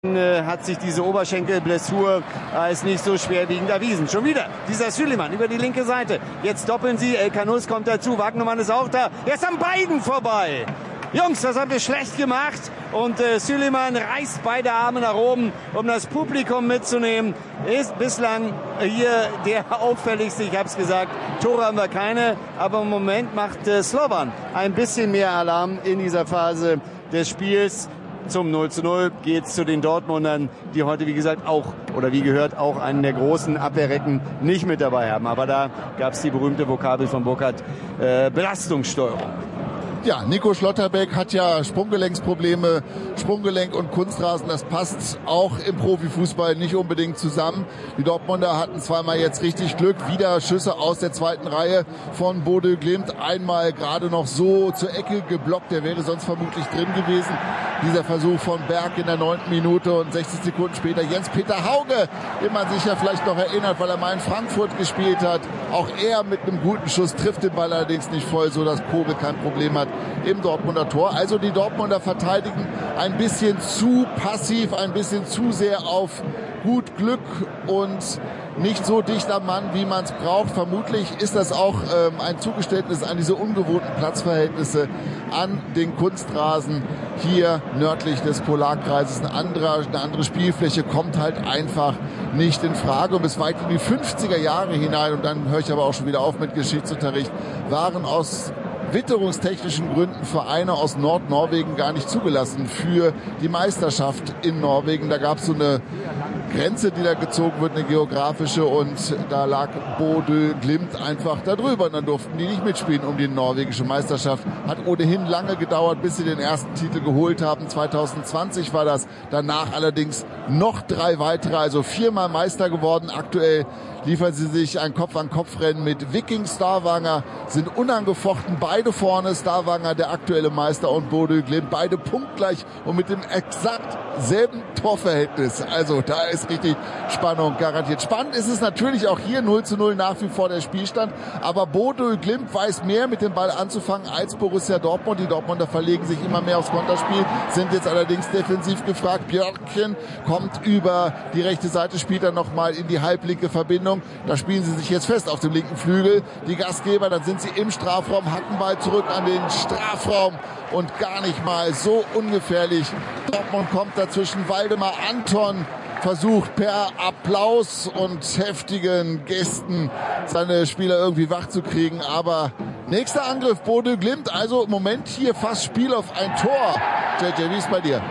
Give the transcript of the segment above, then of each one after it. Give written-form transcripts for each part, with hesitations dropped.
Hat sich diese Oberschenkelblessur als nicht so schwerwiegend erwiesen. Schon wieder dieser Süleyman über die linke Seite. Jetzt doppeln sie. El Khanous kommt dazu. Wagnermann ist auch da. Er ist an beiden vorbei. Jungs, das habt ihr schlecht gemacht. Und Süleyman reißt beide Arme nach oben, um das Publikum mitzunehmen. Ist bislang hier der auffälligste, ich habe es gesagt. Tore haben wir keine, aber im Moment macht Slovan ein bisschen mehr Alarm in dieser Phase des Spiels. Zum 0:0 geht's zu den Dortmundern, die heute, wie gesagt, auch, oder wie gehört, auch einen der großen Abwehrrecken nicht mit dabei haben. Aber da gab's die berühmte Vokabel von Burkhardt, Belastungssteuerung. Ja, Nico Schlotterbeck hat ja Sprunggelenksprobleme. Sprunggelenk und Kunstrasen, das passt auch im Profifußball nicht unbedingt zusammen. Die Dortmunder hatten zweimal jetzt richtig Glück. Wieder Schüsse aus der zweiten Reihe von Bodø Glimt. Einmal gerade noch so zur Ecke geblockt. Der wäre sonst vermutlich drin gewesen. Dieser Versuch von Berg in der 9. Minute und 60 Sekunden später Jens-Peter Hauge, den man sich ja vielleicht noch erinnert, weil er mal in Frankfurt gespielt hat. Auch er mit einem guten Schuss trifft den Ball allerdings nicht voll, so dass Kobel kein Problem hat im Dortmunder Tor. Also die Dortmunder verteidigen ein bisschen zu passiv, ein bisschen zu sehr auf gut Glück und nicht so dicht am Mann, wie man es braucht. Vermutlich ist das auch ein Zugeständnis an diese ungewohnten Platzverhältnisse an den Kunstrasen hier nördlich des Polarkreises. Eine andere Spielfläche kommt halt einfach nicht in Frage. Und bis weit in die 50er Jahre hinein, und dann höre ich aber auch schon wieder auf mit Geschichtsunterricht, waren aus witterungstechnischen Gründen Vereine aus Nordnorwegen gar nicht zugelassen für die Meisterschaft in Norwegen. Da gab es so eine Grenze, die da gezogen wird, eine geografische, und da lag Bodø Glimt einfach da drüber und dann durften die nicht mitspielen um die norwegische Meisterschaft. Hat ohnehin lange gedauert, bis sie den ersten Titel geholt haben. 2020 war das, danach allerdings noch 3 weitere, also 4-mal Meister geworden. Aktuell liefern sie sich ein Kopf-an-Kopf-Rennen mit Viking Stavanger, sind unangefochten beide vorne, Stavanger der aktuelle Meister und Bodø Glimt, beide punktgleich und mit dem exakt selben Torverhältnis. Also da ist richtig Spannung garantiert. Spannend ist es natürlich auch hier, 0:0 nach wie vor der Spielstand, aber Bodø Glimt weiß mehr mit dem Ball anzufangen als Borussia Dortmund. Die Dortmunder verlegen sich immer mehr aufs Konterspiel, sind jetzt allerdings defensiv gefragt. Björkchen kommt über die rechte Seite, spielt dann nochmal in die halblinke Verbindung. Da spielen sie sich jetzt fest auf dem linken Flügel. Die Gastgeber, dann sind sie im Strafraum, hacken Ball zurück an den Strafraum und gar nicht mal so ungefährlich. Dortmund kommt dazwischen. Waldemar Anton versucht per Applaus und heftigen Gesten seine Spieler irgendwie wach zu kriegen. Aber nächster Angriff, Bodø Glimt. Also im Moment hier fast Spiel auf ein Tor. JJ, wie ist bei dir?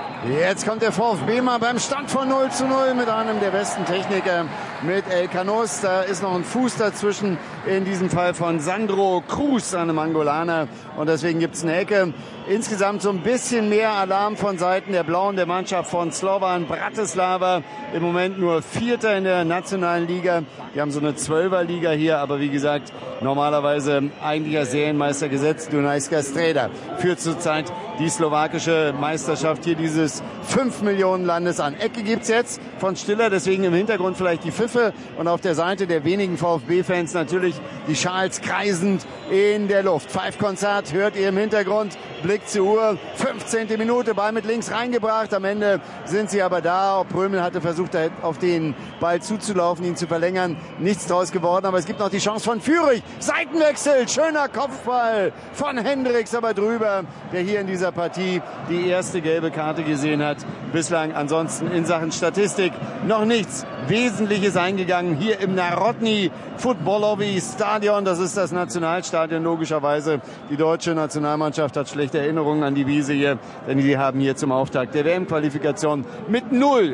Jetzt kommt der VfB mal beim Stand von 0:0 mit einem der besten Techniker, mit El Khanous. Da ist noch ein Fuß dazwischen, in diesem Fall von Sandro Cruz, einem Angolaner. Und deswegen gibt's eine Ecke. Insgesamt so ein bisschen mehr Alarm von Seiten der Blauen, der Mannschaft von Slovan Bratislava. Im Moment nur Vierter in der nationalen Liga. Die haben so eine 12er-Liga hier, aber wie gesagt, normalerweise eigentlicher Serienmeister gesetzt. Dunajska Streda führt zurzeit die slowakische Meisterschaft hier dieses 5 Millionen Landes an. Ecke gibt's jetzt von Stiller, deswegen im Hintergrund vielleicht die Pfiffe und auf der Seite der wenigen VfB-Fans natürlich die Schals kreisend in der Luft. Pfeifkonzert hört ihr im Hintergrund. Blick zur Uhr, 15. Minute, Ball mit links reingebracht. Am Ende sind sie aber da. Prömel hatte versucht, auf den Ball zuzulaufen, ihn zu verlängern. Nichts draus geworden, aber es gibt noch die Chance von Führig. Seitenwechsel, schöner Kopfball von Hendricks, aber drüber, der hier in dieser Partie die erste gelbe Karte gesehen hat. Bislang ansonsten in Sachen Statistik noch nichts Wesentliches eingegangen. Hier im Narodni Fotbalovi Stadion, das ist das Nationalstadion logischerweise. Die deutsche Nationalmannschaft hat schlechte Erinnerungen an die Wiese hier, denn die haben hier zum Auftakt der WM-Qualifikation mit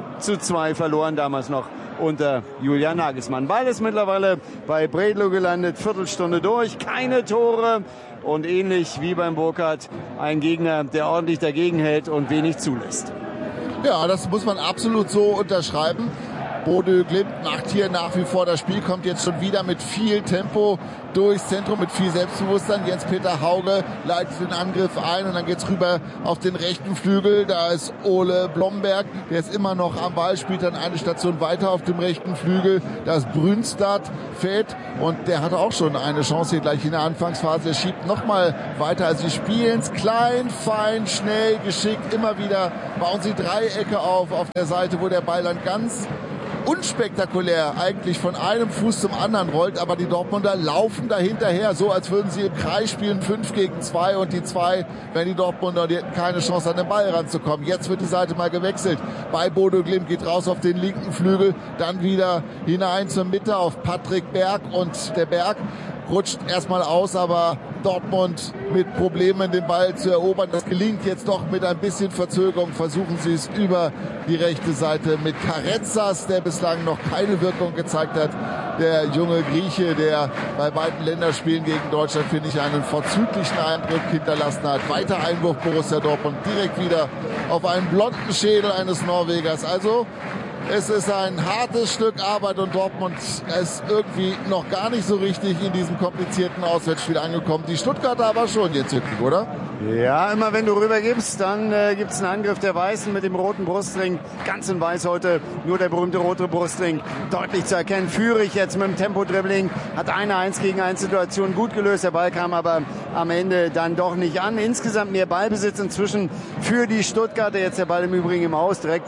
0:2 verloren, damals noch unter Julian Nagelsmann. Ball ist mittlerweile bei Bredlo gelandet, Viertelstunde durch, keine Tore und ähnlich wie beim Burkhardt ein Gegner, der ordentlich dagegen hält und wenig zulässt. Ja, das muss man absolut so unterschreiben. Bodø Glimt macht hier nach wie vor das Spiel, kommt jetzt schon wieder mit viel Tempo durchs Zentrum, mit viel Selbstbewusstsein. Jens-Peter Hauge leitet den Angriff ein und dann geht's rüber auf den rechten Flügel. Da ist Ole Blomberg, der ist immer noch am Ball, spielt dann eine Station weiter auf dem rechten Flügel. Da ist Brünstad fett und der hatte auch schon eine Chance hier gleich in der Anfangsphase. Er schiebt nochmal weiter. Also sie spielen's klein, fein, schnell, geschickt. Immer wieder bauen sie Dreiecke auf der Seite, wo der Ball dann ganz unspektakulär eigentlich von einem Fuß zum anderen rollt, aber die Dortmunder laufen dahinterher, so als würden sie im Kreis spielen, 5 gegen 2 und die 2 wären die Dortmunder, die hätten keine Chance an den Ball ranzukommen. Jetzt wird die Seite mal gewechselt. Bei Bodø Glimt geht raus auf den linken Flügel, dann wieder hinein zur Mitte auf Patrick Berg und der Berg rutscht erstmal aus, aber Dortmund mit Problemen den Ball zu erobern. Das gelingt jetzt doch mit ein bisschen Verzögerung. Versuchen sie es über die rechte Seite mit Karezas, der bislang noch keine Wirkung gezeigt hat. Der junge Grieche, der bei beiden Länderspielen gegen Deutschland, finde ich, einen vorzüglichen Eindruck hinterlassen hat. Weiter Einwurf Borussia Dortmund direkt wieder auf einen blonden Schädel eines Norwegers. Also es ist ein hartes Stück Arbeit und Dortmund ist irgendwie noch gar nicht so richtig in diesem komplizierten Auswärtsspiel angekommen. Die Stuttgarter aber schon jetzt wirklich, oder? Ja, immer wenn du rübergibst, dann gibt's einen Angriff der Weißen mit dem roten Brustring. Ganz in weiß heute, nur der berühmte rote Brustring. Deutlich zu erkennen. Führig jetzt mit dem Tempo-Dribbling. Hat eine 1 gegen 1 Situation gut gelöst. Der Ball kam aber am Ende dann doch nicht an. Insgesamt mehr Ballbesitz inzwischen für die Stuttgarter. Jetzt der Ball im Übrigen im Aus, direkt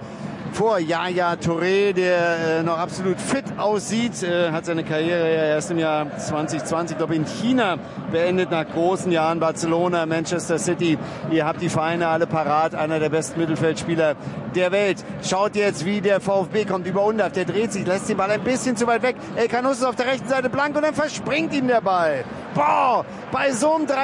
vor Yaya Touré, der noch absolut fit aussieht, hat seine Karriere ja erst im Jahr 2020, glaube ich, in China beendet, nach großen Jahren. Barcelona, Manchester City, ihr habt die Vereine alle parat, einer der besten Mittelfeldspieler der Welt. Schaut jetzt, wie der VfB kommt über Undav, der dreht sich, lässt den Ball ein bisschen zu weit weg. El Canus ist auf der rechten Seite blank und dann verspringt ihm der Ball. Boah, bei so einem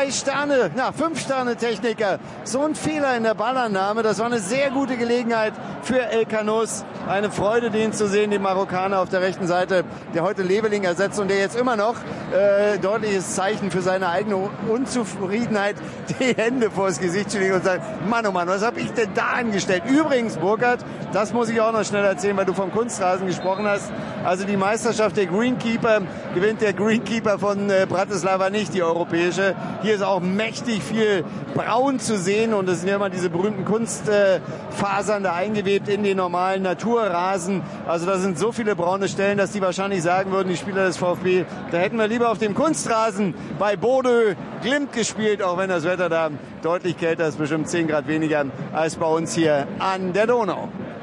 5-Sterne-Techniker, so ein Fehler in der Ballannahme, das war eine sehr gute Gelegenheit für El Canus. Eine Freude, den zu sehen, den Marokkaner auf der rechten Seite, der heute Leveling ersetzt und der jetzt immer noch deutliches Zeichen für seine eigene Unzufriedenheit, die Hände vors Gesicht schlägt und sagt, Mann, oh Mann, was habe ich denn da angestellt? Übrigens, Burkhard, das muss ich auch noch schnell erzählen, weil du vom Kunstrasen gesprochen hast. Also die Meisterschaft der Greenkeeper gewinnt der Greenkeeper von Bratislava nicht, die europäische. Hier ist auch mächtig viel Braun zu sehen und es sind ja immer diese berühmten Kunstfasern da eingewebt in den normalen Naturrasen. Also da sind so viele braune Stellen, dass die wahrscheinlich sagen würden, die Spieler des VfB, da hätten wir lieber auf dem Kunstrasen bei Bodø Glimt gespielt, auch wenn das Wetter da deutlich kälter ist, bestimmt 10 Grad weniger als bei uns hier an der Donau.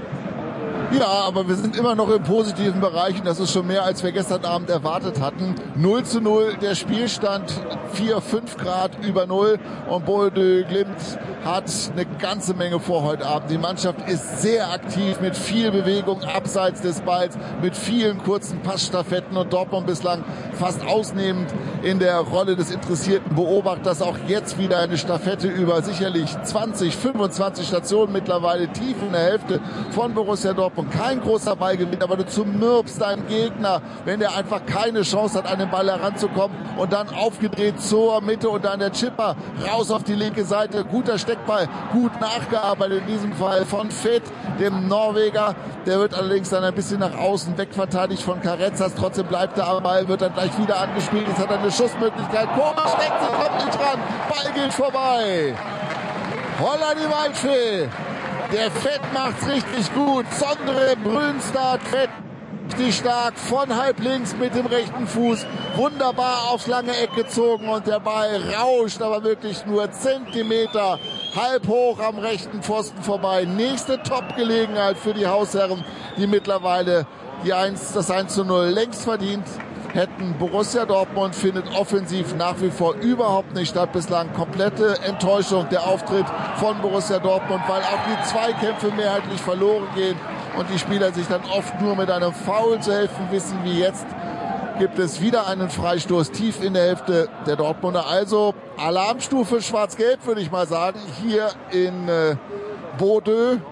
Ja, aber wir sind immer noch im positiven Bereich und das ist schon mehr, als wir gestern Abend erwartet hatten. 0:0 der Spielstand, 4-5 Grad über Null und Bodø Glimt hat eine ganze Menge vor heute Abend. Die Mannschaft ist sehr aktiv mit viel Bewegung abseits des Balls, mit vielen kurzen Passstaffetten und Dortmund bislang fast ausnehmend in der Rolle des interessierten Beobachters. Auch jetzt wieder eine Staffette über sicherlich 20, 25 Stationen mittlerweile tief in der Hälfte von Borussia Dortmund. Kein großer Ballgewinn, aber du zermürbst deinen Gegner, wenn der einfach keine Chance hat, an den Ball heranzukommen und dann aufgedreht zur Mitte und dann der Chipper raus auf die linke Seite. Guter Steckball, gut nachgearbeitet in diesem Fall von Fett, dem Norweger. Der wird allerdings dann ein bisschen nach außen wegverteidigt von Karezas. Trotzdem bleibt er am Ball, wird dann gleich wieder angespielt. Jetzt hat er eine Schussmöglichkeit. Koma steckt sich, kommt nicht ran. Ball geht vorbei. Holla die Waldfee. Der Fett macht's richtig gut. Sondre Brünstad, Fett richtig stark von halb links mit dem rechten Fuß. Wunderbar aufs lange Eck gezogen und der Ball rauscht aber wirklich nur Zentimeter halb hoch am rechten Pfosten vorbei. Nächste Top-Gelegenheit für die Hausherren, die mittlerweile das 1:0 längst verdient hätten. Borussia Dortmund findet offensiv nach wie vor überhaupt nicht statt. Bislang komplette Enttäuschung der Auftritt von Borussia Dortmund, weil auch die Zweikämpfe mehrheitlich verloren gehen und die Spieler sich dann oft nur mit einem Foul zu helfen wissen, wie jetzt. Gibt es wieder einen Freistoß tief in der Hälfte der Dortmunder. Also Alarmstufe schwarz-gelb, würde ich mal sagen, hier in Bodø.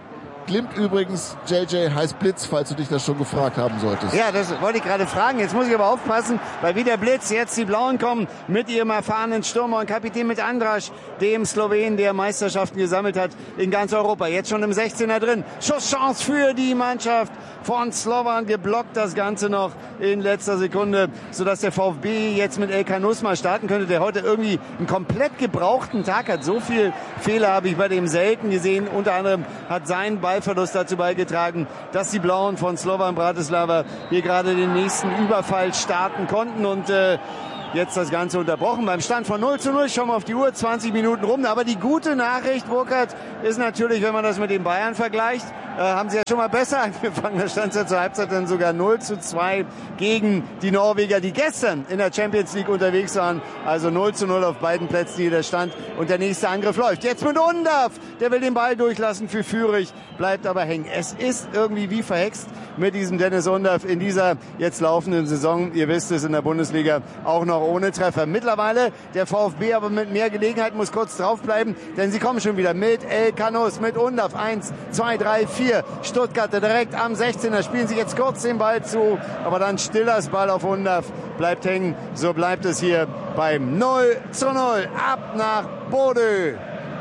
Glimt übrigens, JJ, heißt Blitz, falls du dich das schon gefragt haben solltest. Ja, das wollte ich gerade fragen. Jetzt muss ich aber aufpassen, weil wie der Blitz jetzt die Blauen kommen mit ihrem erfahrenen Stürmer und Kapitän mit Andrasch, dem Slowen, der Meisterschaften gesammelt hat in ganz Europa. Jetzt schon im 16er drin. Schusschance für die Mannschaft von Slovan, geblockt das Ganze noch in letzter Sekunde, sodass der VfB jetzt mit El Kanous mal starten könnte, der heute irgendwie einen komplett gebrauchten Tag hat. So viel Fehler habe ich bei dem selten gesehen. Unter anderem hat sein Ballverlust dazu beigetragen, dass die Blauen von Slovan Bratislava hier gerade den nächsten Überfall starten konnten und jetzt das Ganze unterbrochen. Beim Stand von 0:0, schauen wir auf die Uhr, 20 Minuten rum. Aber die gute Nachricht, Burkhard, ist natürlich, wenn man das mit den Bayern vergleicht, haben sie ja schon mal besser angefangen. Da stand es ja zur Halbzeit dann sogar 0:2 gegen die Norweger, die gestern in der Champions League unterwegs waren. Also 0:0 auf beiden Plätzen hier der Stand. Und der nächste Angriff läuft. Jetzt mit Undav. Der will den Ball durchlassen für Fürich, bleibt aber hängen. Es ist irgendwie wie verhext mit diesem Dennis Undav in dieser jetzt laufenden Saison. Ihr wisst es, in der Bundesliga auch noch ohne Treffer. Mittlerweile der VfB aber mit mehr Gelegenheit, muss kurz draufbleiben, denn sie kommen schon wieder mit El Kanous, mit Undav. 1, 2, 3, 4. Stuttgarter direkt am 16er spielen sich jetzt kurz den Ball zu, aber dann Stillers Ball auf Undav bleibt hängen. So bleibt es hier beim 0:0. Ab nach Bodø.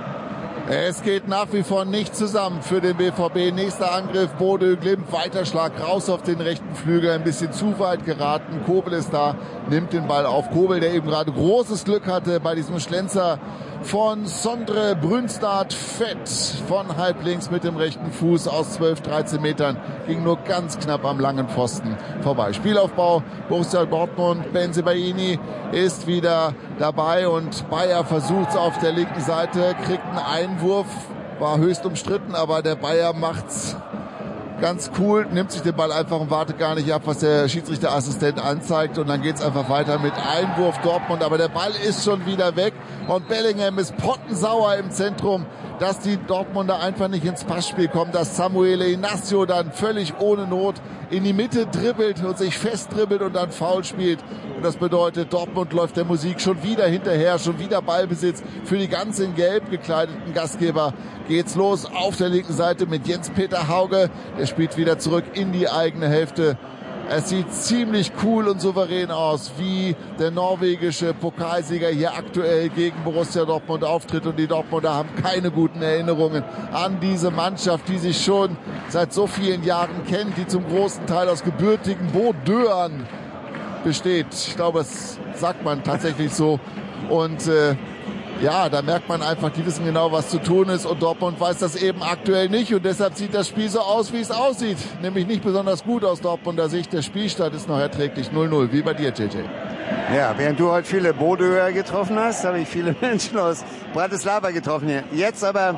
Es geht nach wie vor nicht zusammen für den BVB. Nächster Angriff, Bodø, Glimt, Weiterschlag, raus auf den rechten Flügel, ein bisschen zu weit geraten. Kobel ist da, nimmt den Ball auf. Kobel, der eben gerade großes Glück hatte bei diesem Schlenzer von Sondre Brünstad Fett von halblinks mit dem rechten Fuß aus 12, 13 Metern. Ging nur ganz knapp am langen Pfosten vorbei. Spielaufbau, Borussia Dortmund, Bensebaini ist wieder dabei und Bayer versucht es auf der linken Seite, kriegt einen Einwurf, war höchst umstritten, aber der Bayer macht's ganz cool, nimmt sich den Ball einfach und wartet gar nicht ab, was der Schiedsrichterassistent anzeigt und dann geht's einfach weiter mit Einwurf Dortmund, aber der Ball ist schon wieder weg und Bellingham ist pottensauer im Zentrum, dass die Dortmunder einfach nicht ins Passspiel kommen, dass Samuele Inacio dann völlig ohne Not in die Mitte dribbelt und sich festdribbelt und dann Foul spielt. Und das bedeutet, Dortmund läuft der Musik schon wieder hinterher, schon wieder Ballbesitz. Für die ganz in gelb gekleideten Gastgeber geht's los auf der linken Seite mit Jens-Peter Hauge. Der spielt wieder zurück in die eigene Hälfte. Es sieht ziemlich cool und souverän aus, wie der norwegische Pokalsieger hier aktuell gegen Borussia Dortmund auftritt. Und die Dortmunder haben keine guten Erinnerungen an diese Mannschaft, die sich schon seit so vielen Jahren kennt, die zum großen Teil aus gebürtigen Bodøern besteht. Ich glaube, das sagt man tatsächlich so. Und ja, da merkt man einfach, die wissen genau, was zu tun ist und Dortmund weiß das eben aktuell nicht und deshalb sieht das Spiel so aus, wie es aussieht. Nämlich nicht besonders gut aus Dortmunder Sicht. Der Spielstand ist noch erträglich 0:0, wie bei dir, JJ. Ja, während du heute viele Bodøer getroffen hast, habe ich viele Menschen aus Bratislava getroffen hier. Jetzt aber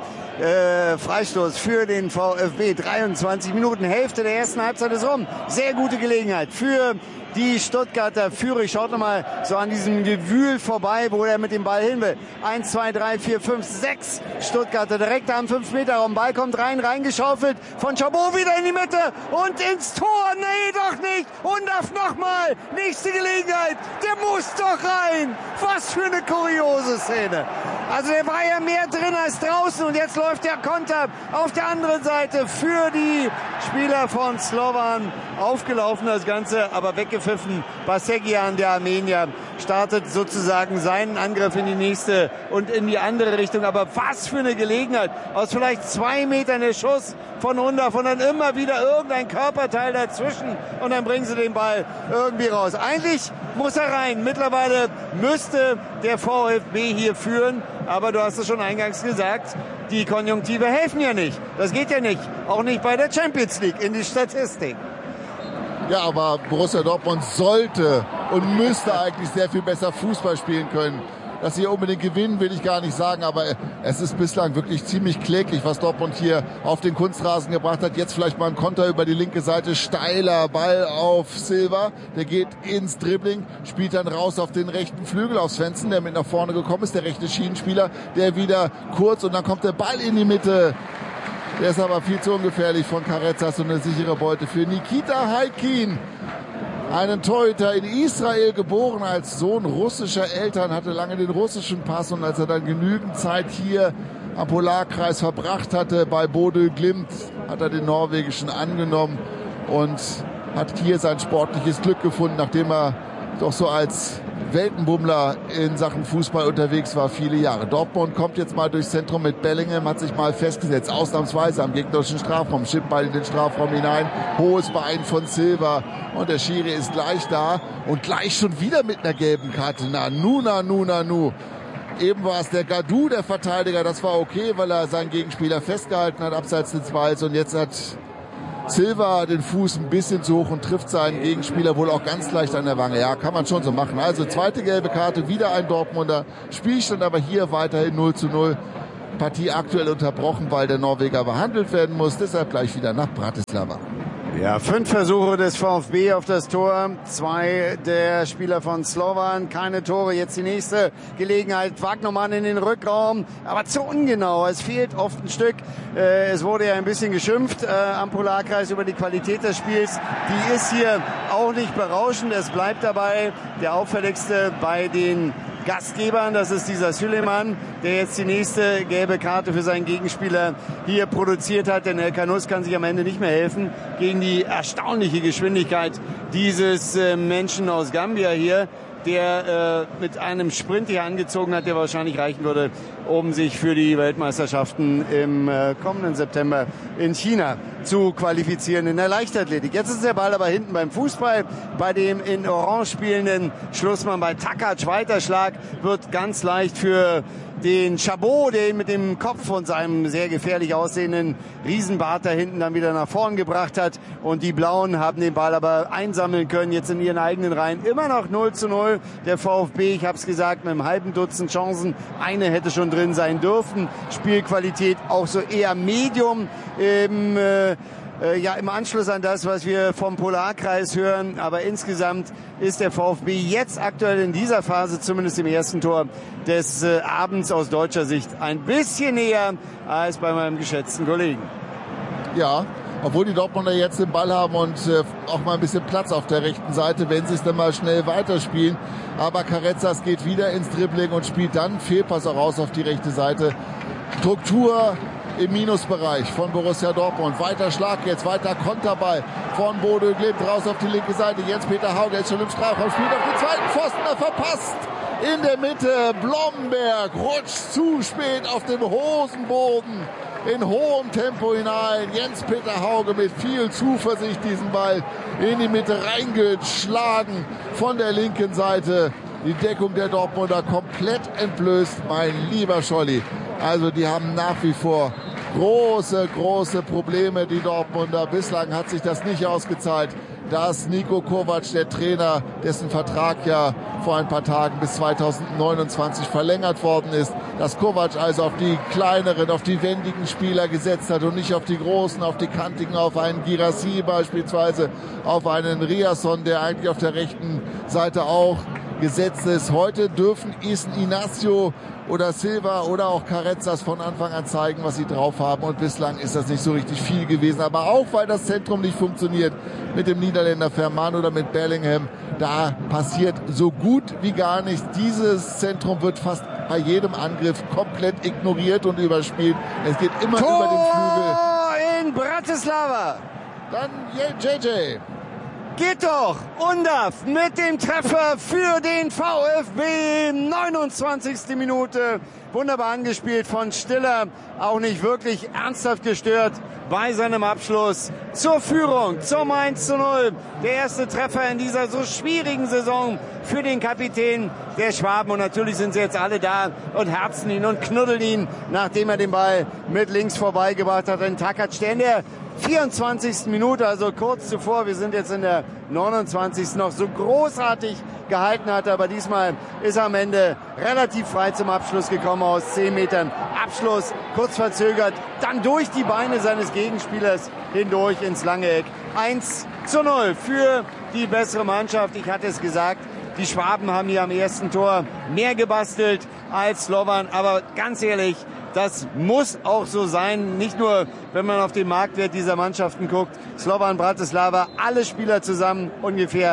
Freistoß für den VfB. 23 Minuten, Hälfte der ersten Halbzeit ist rum. Sehr gute Gelegenheit für die Stuttgarter. Fürich schaut nochmal so an diesem Gewühl vorbei, wo er mit dem Ball hin will. 1, 2, 3, 4, 5, 6 Stuttgarter direkt am 5-Meter-Raum. Ball kommt reingeschaufelt von Chabot wieder in die Mitte und ins Tor. Nee, doch nicht. Undav nochmal. Nächste Gelegenheit. Der muss doch rein. Was für eine kuriose Szene. Also der war ja mehr drin als draußen und jetzt läuft der Konter auf der anderen Seite für die Spieler von Slovan. Aufgelaufen das Ganze, aber weggepfiffen. Basegian, der Armenier, startet sozusagen seinen Angriff in die nächste und in die andere Richtung. Aber was für eine Gelegenheit. Aus vielleicht 2 Metern der Schuss von Undav und dann immer wieder irgendein Körperteil dazwischen und dann bringen sie den Ball irgendwie raus. Eigentlich muss er rein. Mittlerweile müsste der VfB hier führen. Aber du hast es schon eingangs gesagt, die Konjunktive helfen ja nicht. Das geht ja nicht. Auch nicht bei der Champions League in die Statistik. Ja, aber Borussia Dortmund sollte und müsste eigentlich sehr viel besser Fußball spielen können. Dass sie unbedingt gewinnen, will ich gar nicht sagen, aber es ist bislang wirklich ziemlich kläglich, was Dortmund hier auf den Kunstrasen gebracht hat. Jetzt vielleicht mal ein Konter über die linke Seite, steiler Ball auf Silva, der geht ins Dribbling, spielt dann raus auf den rechten Flügel, auf Svensson, der mit nach vorne gekommen ist, der rechte Schienenspieler, der wieder kurz und dann kommt der Ball in die Mitte. Der ist aber viel zu ungefährlich von Karezas und eine sichere Beute für Nikita Haikin. Einen Torhüter in Israel geboren als Sohn russischer Eltern, hatte lange den russischen Pass und als er dann genügend Zeit hier am Polarkreis verbracht hatte bei Bodø Glimt, hat er den norwegischen angenommen und hat hier sein sportliches Glück gefunden, nachdem er doch so als Weltenbummler in Sachen Fußball unterwegs war, viele Jahre. Dortmund kommt jetzt mal durchs Zentrum mit Bellingham, hat sich mal festgesetzt, ausnahmsweise am gegnerischen Strafraum, schippt Ball in den Strafraum hinein, hohes Bein von Silva und der Schiri ist gleich da und gleich schon wieder mit einer gelben Karte. Nu. Eben war es der Gadou, der Verteidiger, das war okay, weil er seinen Gegenspieler festgehalten hat, abseits des Balls, und jetzt hat Silva den Fuß ein bisschen zu hoch und trifft seinen Gegenspieler wohl auch ganz leicht an der Wange. Ja, kann man schon so machen. Also zweite gelbe Karte, wieder ein Dortmunder. Spielstand aber hier weiterhin 0:0. Partie aktuell unterbrochen, weil der Norweger behandelt werden muss. Deshalb gleich wieder nach Bratislava. Ja, 5 Versuche des VfB auf das Tor, 2 der Spieler von Slovan, keine Tore. Jetzt die nächste Gelegenheit, Wagnermann in den Rückraum, aber zu ungenau, es fehlt oft ein Stück. Es wurde ja ein bisschen geschimpft am Polarkreis über die Qualität des Spiels. Die ist hier auch nicht berauschend, es bleibt dabei. Der auffälligste bei den Gastgebern, das ist dieser Süleyman, der jetzt die nächste gelbe Karte für seinen Gegenspieler hier produziert hat, denn Elkanus kann sich am Ende nicht mehr helfen gegen die erstaunliche Geschwindigkeit dieses Menschen aus Gambia hier, der mit einem Sprint hier angezogen hat, der wahrscheinlich reichen würde, um sich für die Weltmeisterschaften im kommenden September in China zu qualifizieren in der Leichtathletik. Jetzt ist der Ball aber hinten beim Fußball, bei dem in Orange spielenden Schlussmann bei Takac. Weiterschlag wird ganz leicht für den Chabot, der ihn mit dem Kopf und seinem sehr gefährlich aussehenden Riesenbart da hinten dann wieder nach vorn gebracht hat. Und die Blauen haben den Ball aber einsammeln können, jetzt in ihren eigenen Reihen. Immer noch 0:0. Der VfB, ich habe es gesagt, mit einem halben Dutzend Chancen. Eine hätte schon drin sein dürfen. Spielqualität auch so eher Medium im Anschluss an das, was wir vom Polarkreis hören. Aber insgesamt ist der VfB jetzt aktuell in dieser Phase, zumindest im ersten Tor des Abends aus deutscher Sicht, ein bisschen näher als bei meinem geschätzten Kollegen. Ja, obwohl die Dortmunder jetzt den Ball haben und auch mal ein bisschen Platz auf der rechten Seite, wenn sie es dann mal schnell weiterspielen. Aber Carezas geht wieder ins Dribbling und spielt dann Fehlpass auch raus auf die rechte Seite. Struktur im Minusbereich von Borussia Dortmund. Weiter Schlag jetzt, weiter Konterball von Bodo Glimt raus auf die linke Seite. Jens-Peter Hauge ist schon im Strafraum, spielt auf den zweiten Pfosten, er verpasst. In der Mitte Blomberg rutscht zu spät auf dem Hosenboden in hohem Tempo hinein. Jens-Peter Hauge mit viel Zuversicht diesen Ball in die Mitte reingeschlagen von der linken Seite. Die Deckung der Dortmunder komplett entblößt, mein lieber Scholli. Also die haben nach wie vor große Probleme, die Dortmunder. Bislang hat sich das nicht ausgezahlt, dass Niko Kovac, der Trainer, dessen Vertrag ja vor ein paar Tagen bis 2029 verlängert worden ist, dass Kovac also auf die kleineren, auf die wendigen Spieler gesetzt hat und nicht auf die großen, auf die kantigen, auf einen Girassi beispielsweise, auf einen Riasson, der eigentlich auf der rechten Seite auch gesetzt ist. Heute dürfen Inacio oder Silva oder auch Carezas von Anfang an zeigen, was sie drauf haben, und bislang ist das nicht so richtig viel gewesen. Aber auch weil das Zentrum nicht funktioniert mit dem Niederländer Ferman oder mit Bellingham, da passiert so gut wie gar nichts. Dieses Zentrum wird fast bei jedem Angriff komplett ignoriert und überspielt. Es geht immer Tor über den Flügel. In Bratislava. Dann JJ. Geht doch! Undaf mit dem Treffer für den VfB. 29. Minute. Wunderbar angespielt von Stiller. Auch nicht wirklich ernsthaft gestört bei seinem Abschluss zur Führung, zum 1:0. Der erste Treffer in dieser so schwierigen Saison für den Kapitän der Schwaben. Und natürlich sind sie jetzt alle da und herzen ihn und knuddeln ihn, nachdem er den Ball mit links vorbeigebracht hat. Ein Takac, der in der 24. Minute, also kurz zuvor, wir sind jetzt in der 29. noch so großartig gehalten hatte, aber diesmal ist er am Ende relativ frei zum Abschluss gekommen aus 10 Metern. Abschluss kurz verzögert, dann durch die Beine seines Gegenspielers hindurch ins lange Eck. 1:0 für die bessere Mannschaft. Ich hatte es gesagt, die Schwaben haben hier am ersten Tor mehr gebastelt als Slovan, aber ganz ehrlich, das muss auch so sein, nicht nur, wenn man auf den Marktwert dieser Mannschaften guckt. Slovan Bratislava, alle Spieler zusammen, ungefähr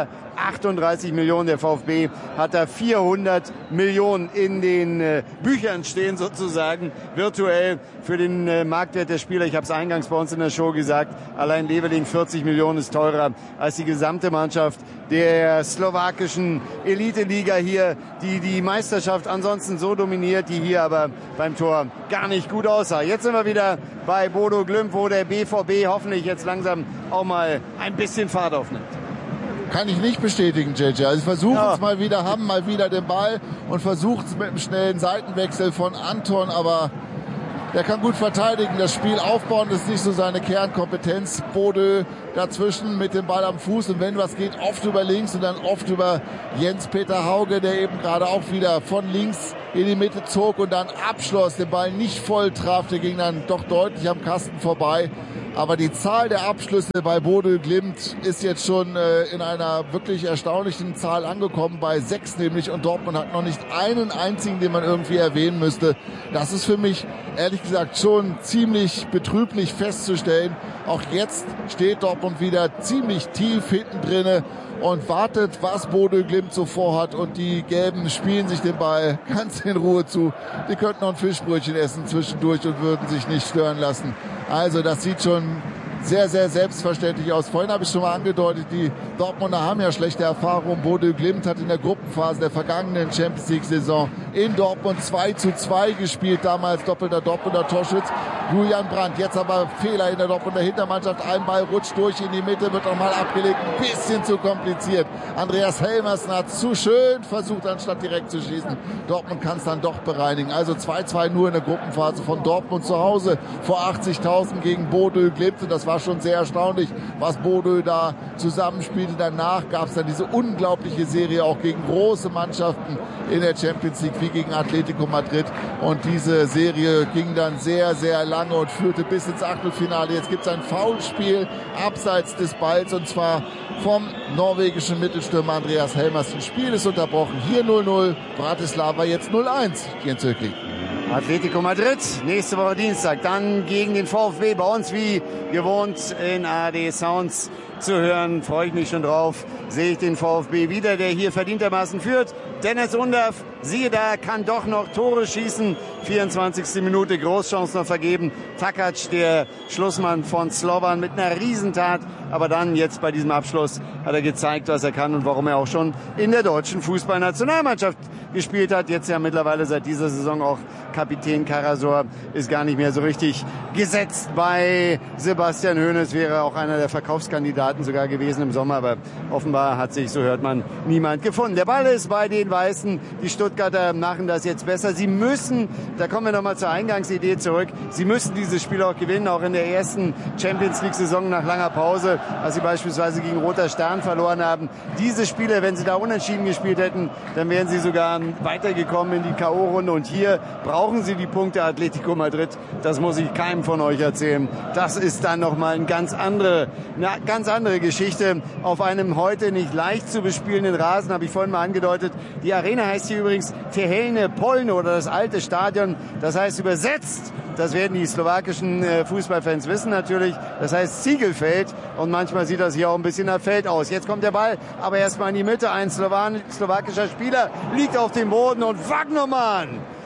38 Millionen. Der VfB hat da 400 Millionen in den Büchern stehen sozusagen, virtuell für den Marktwert der Spieler. Ich habe es eingangs bei uns in der Show gesagt, allein Leveling 40 Millionen ist teurer als die gesamte Mannschaft der slowakischen Elite-Liga hier, die die Meisterschaft ansonsten so dominiert, die hier aber beim Tor gar nicht gut aussah. Jetzt sind wir wieder bei Bodo Glimt, wo der BVB hoffentlich jetzt langsam auch mal ein bisschen Fahrt aufnimmt. Kann ich nicht bestätigen, JJ. Also versuchen es mal wieder, haben mal wieder den Ball und versucht es mit einem schnellen Seitenwechsel von Anton, aber der kann gut verteidigen, das Spiel aufbauen, das ist nicht so seine Kernkompetenz. Bodø dazwischen mit dem Ball am Fuß und wenn was geht, oft über links und dann oft über Jens-Peter Hauge, der eben gerade auch wieder von links in die Mitte zog und dann abschloss, den Ball nicht voll traf, der ging dann doch deutlich am Kasten vorbei. Aber die Zahl der Abschlüsse bei Bodo Glimt ist jetzt schon in einer wirklich erstaunlichen Zahl angekommen, bei 6 nämlich. Und Dortmund hat noch nicht einen einzigen, den man irgendwie erwähnen müsste. Das ist für mich, ehrlich gesagt, schon ziemlich betrüblich festzustellen. Auch jetzt steht Dortmund wieder ziemlich tief hinten drinne und wartet, was Bodo Glimt so vorhat. Und die Gelben spielen sich den Ball ganz in Ruhe zu. Die könnten noch ein Fischbrötchen essen zwischendurch und würden sich nicht stören lassen. Also das sieht schon sehr, sehr selbstverständlich aus. Vorhin habe ich schon mal angedeutet, die Dortmunder haben ja schlechte Erfahrungen. Bodo Glimt hat in der Gruppenphase der vergangenen Champions League-Saison in Dortmund 2:2 gespielt. Damals doppelter Torschütz Julian Brandt. Jetzt aber Fehler in der Dortmunder Hintermannschaft. Ein Ball rutscht durch in die Mitte, wird nochmal abgelegt. Ein bisschen zu kompliziert. Andreas Helmersen hat zu schön versucht, anstatt direkt zu schießen. Dortmund kann es dann doch bereinigen. Also 2:2 nur in der Gruppenphase von Dortmund zu Hause vor 80.000 gegen Bodo Glimt. Und das war schon sehr erstaunlich, was Bodo da zusammenspielte. Danach gab es dann diese unglaubliche Serie auch gegen große Mannschaften in der Champions League, wie gegen Atletico Madrid. Und diese Serie ging dann sehr, sehr lange und führte bis ins Achtelfinale. Jetzt gibt es ein Foulspiel abseits des Balls und zwar vom norwegischen Mittelstürmer Andreas Helmersen. Spiel ist unterbrochen. Hier 0:0, Bratislava jetzt 0:1. Jens Höcking. Atletico Madrid, nächste Woche Dienstag, dann gegen den VfB, bei uns wie gewohnt in ARD Sounds zu hören. Freue ich mich schon drauf. Sehe ich den VfB wieder, der hier verdientermaßen führt. Dennis Undav, siehe da, kann doch noch Tore schießen. 24. Minute, Großchance noch vergeben. Takac, der Schlussmann von Slovan, mit einer Riesentat. Aber dann jetzt bei diesem Abschluss hat er gezeigt, was er kann und warum er auch schon in der deutschen Fußballnationalmannschaft gespielt hat. Jetzt ja mittlerweile seit dieser Saison auch Kapitän Karasor, ist gar nicht mehr so richtig gesetzt bei Sebastian Hoeneß. Wäre auch einer der Verkaufskandidaten sogar gewesen im Sommer. Aber offenbar hat sich, so hört man, niemand gefunden. Der Ball ist bei den Weißen. Die Stuttgarter machen das jetzt besser. Sie müssen, da kommen wir nochmal zur Eingangsidee zurück, sie müssen dieses Spiel auch gewinnen, auch in der ersten Champions-League-Saison nach langer Pause, als sie beispielsweise gegen Roter Stern verloren haben. Diese Spiele, wenn sie da unentschieden gespielt hätten, dann wären sie sogar weitergekommen in die K.O.-Runde. Und hier brauchen sie die Punkte Atletico Madrid. Das muss ich keinem von euch erzählen. Das ist dann nochmal eine ganz andere Geschichte. Auf einem heute nicht leicht zu bespielenden Rasen, habe ich vorhin mal angedeutet. Die Arena heißt hier übrigens Tehelne Polne oder das alte Stadion. Das heißt übersetzt, das werden die slowakischen Fußballfans wissen natürlich, das heißt Ziegelfeld. Und manchmal sieht das hier auch ein bisschen nach Feld aus. Jetzt kommt der Ball, aber erstmal in die Mitte. Ein slowakischer Spieler liegt auf dem Boden und Wagnermann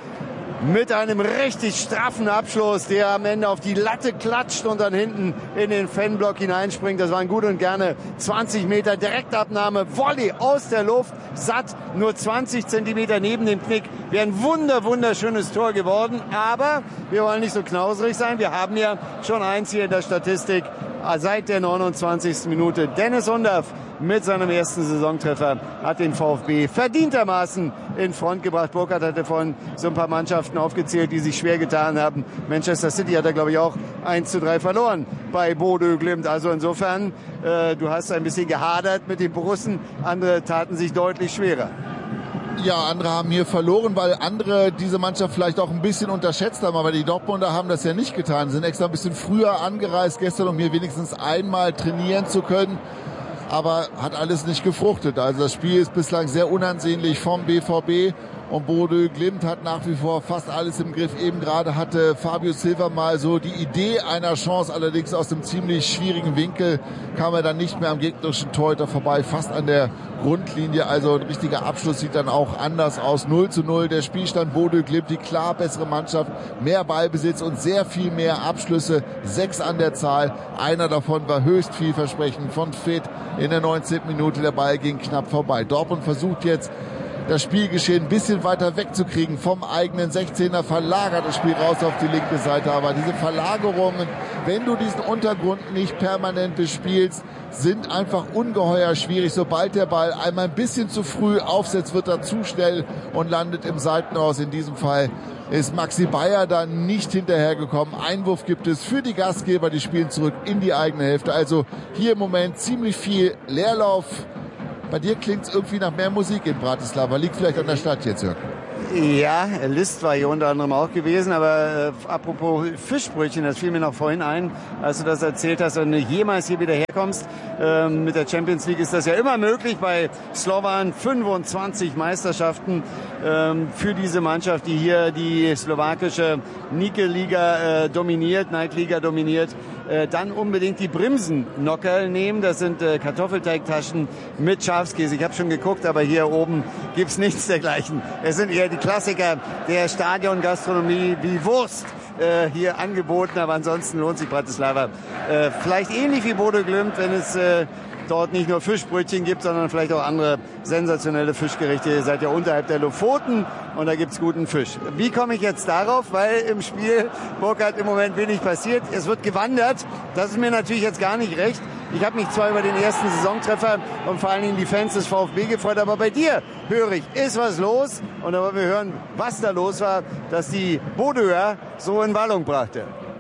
mit einem richtig straffen Abschluss, der am Ende auf die Latte klatscht und dann hinten in den Fanblock hineinspringt. Das waren gut und gerne 20 Meter Direktabnahme, Volley aus der Luft, satt, nur 20 Zentimeter neben dem Knick. Wäre ein wunderschönes Tor geworden, aber wir wollen nicht so knauserig sein. Wir haben ja schon eins hier in der Statistik seit der 29. Minute. Dennis Undav mit seinem ersten Saisontreffer hat den VfB verdientermaßen in Front gebracht. Burkhardt hatte vorhin so ein paar Mannschaften aufgezählt, die sich schwer getan haben. Manchester City hat er, glaube ich, auch 1:3 verloren bei Bodo Glimt. Also insofern, du hast ein bisschen gehadert mit den Borussen. Andere taten sich deutlich schwerer. Ja, andere haben hier verloren, weil andere diese Mannschaft vielleicht auch ein bisschen unterschätzt haben. Aber die Dortmunder haben das ja nicht getan. Sind extra ein bisschen früher angereist gestern, um hier wenigstens einmal trainieren zu können. Aber hat alles nicht gefruchtet. Also das Spiel ist bislang sehr unansehnlich vom BVB. Und Bodø Glimt hat nach wie vor fast alles im Griff. Eben gerade hatte Fabio Silva mal so die Idee einer Chance, allerdings aus dem ziemlich schwierigen Winkel kam er dann nicht mehr am gegnerischen Torhüter vorbei, fast an der Grundlinie. Also ein richtiger Abschluss sieht dann auch anders aus. 0:0 der Spielstand. Bodø Glimt die klar bessere Mannschaft, mehr Ballbesitz und sehr viel mehr Abschlüsse. 6 an der Zahl. Einer davon war höchst vielversprechend von Fit in der 19. Minute. Der Ball ging knapp vorbei. Dortmund versucht jetzt, das Spielgeschehen ein bisschen weiter wegzukriegen vom eigenen 16er, verlagert das Spiel raus auf die linke Seite. Aber diese Verlagerungen, wenn du diesen Untergrund nicht permanent bespielst, sind einfach ungeheuer schwierig. Sobald der Ball einmal ein bisschen zu früh aufsetzt, wird er zu schnell und landet im Seitenhaus. In diesem Fall ist Maxi Bayer da nicht hinterhergekommen. Einwurf gibt es für die Gastgeber, die spielen zurück in die eigene Hälfte. Also hier im Moment ziemlich viel Leerlauf. Bei dir klingt es irgendwie nach mehr Musik in Bratislava. Liegt vielleicht an der Stadt jetzt, Jörg? Ja, List war hier unter anderem auch gewesen, aber apropos Fischbrötchen, das fiel mir noch vorhin ein, als du das erzählt hast, wenn du jemals hier wieder herkommst. Mit der Champions League ist das ja immer möglich bei Slovan. 25 Meisterschaften für diese Mannschaft, die hier die slowakische Nike-Liga dominiert, Nike-Liga dominiert. Dann unbedingt die Brimsen-Nockerl nehmen. Das sind Kartoffelteigtaschen mit Schafskäse. Ich habe schon geguckt, aber hier oben gibt's nichts dergleichen. Es sind eher die Klassiker der Stadiongastronomie wie Wurst hier angeboten. Aber ansonsten lohnt sich Bratislava. Vielleicht ähnlich wie Bodø Glimt, wenn es dort nicht nur Fischbrötchen gibt, sondern vielleicht auch andere sensationelle Fischgerichte. Ihr seid ja unterhalb der Lofoten und da gibt's guten Fisch. Wie komme ich jetzt darauf? Weil im Spiel Burkhard im Moment wenig passiert. Es wird gewandert. Das ist mir natürlich jetzt gar nicht recht. Ich habe mich zwar über den ersten Saisontreffer und vor allen Dingen die Fans des VfB gefreut, aber bei dir höre ich, ist was los. Und da wollen wir hören, was da los war, dass die Bodøer so in Wallung brachte.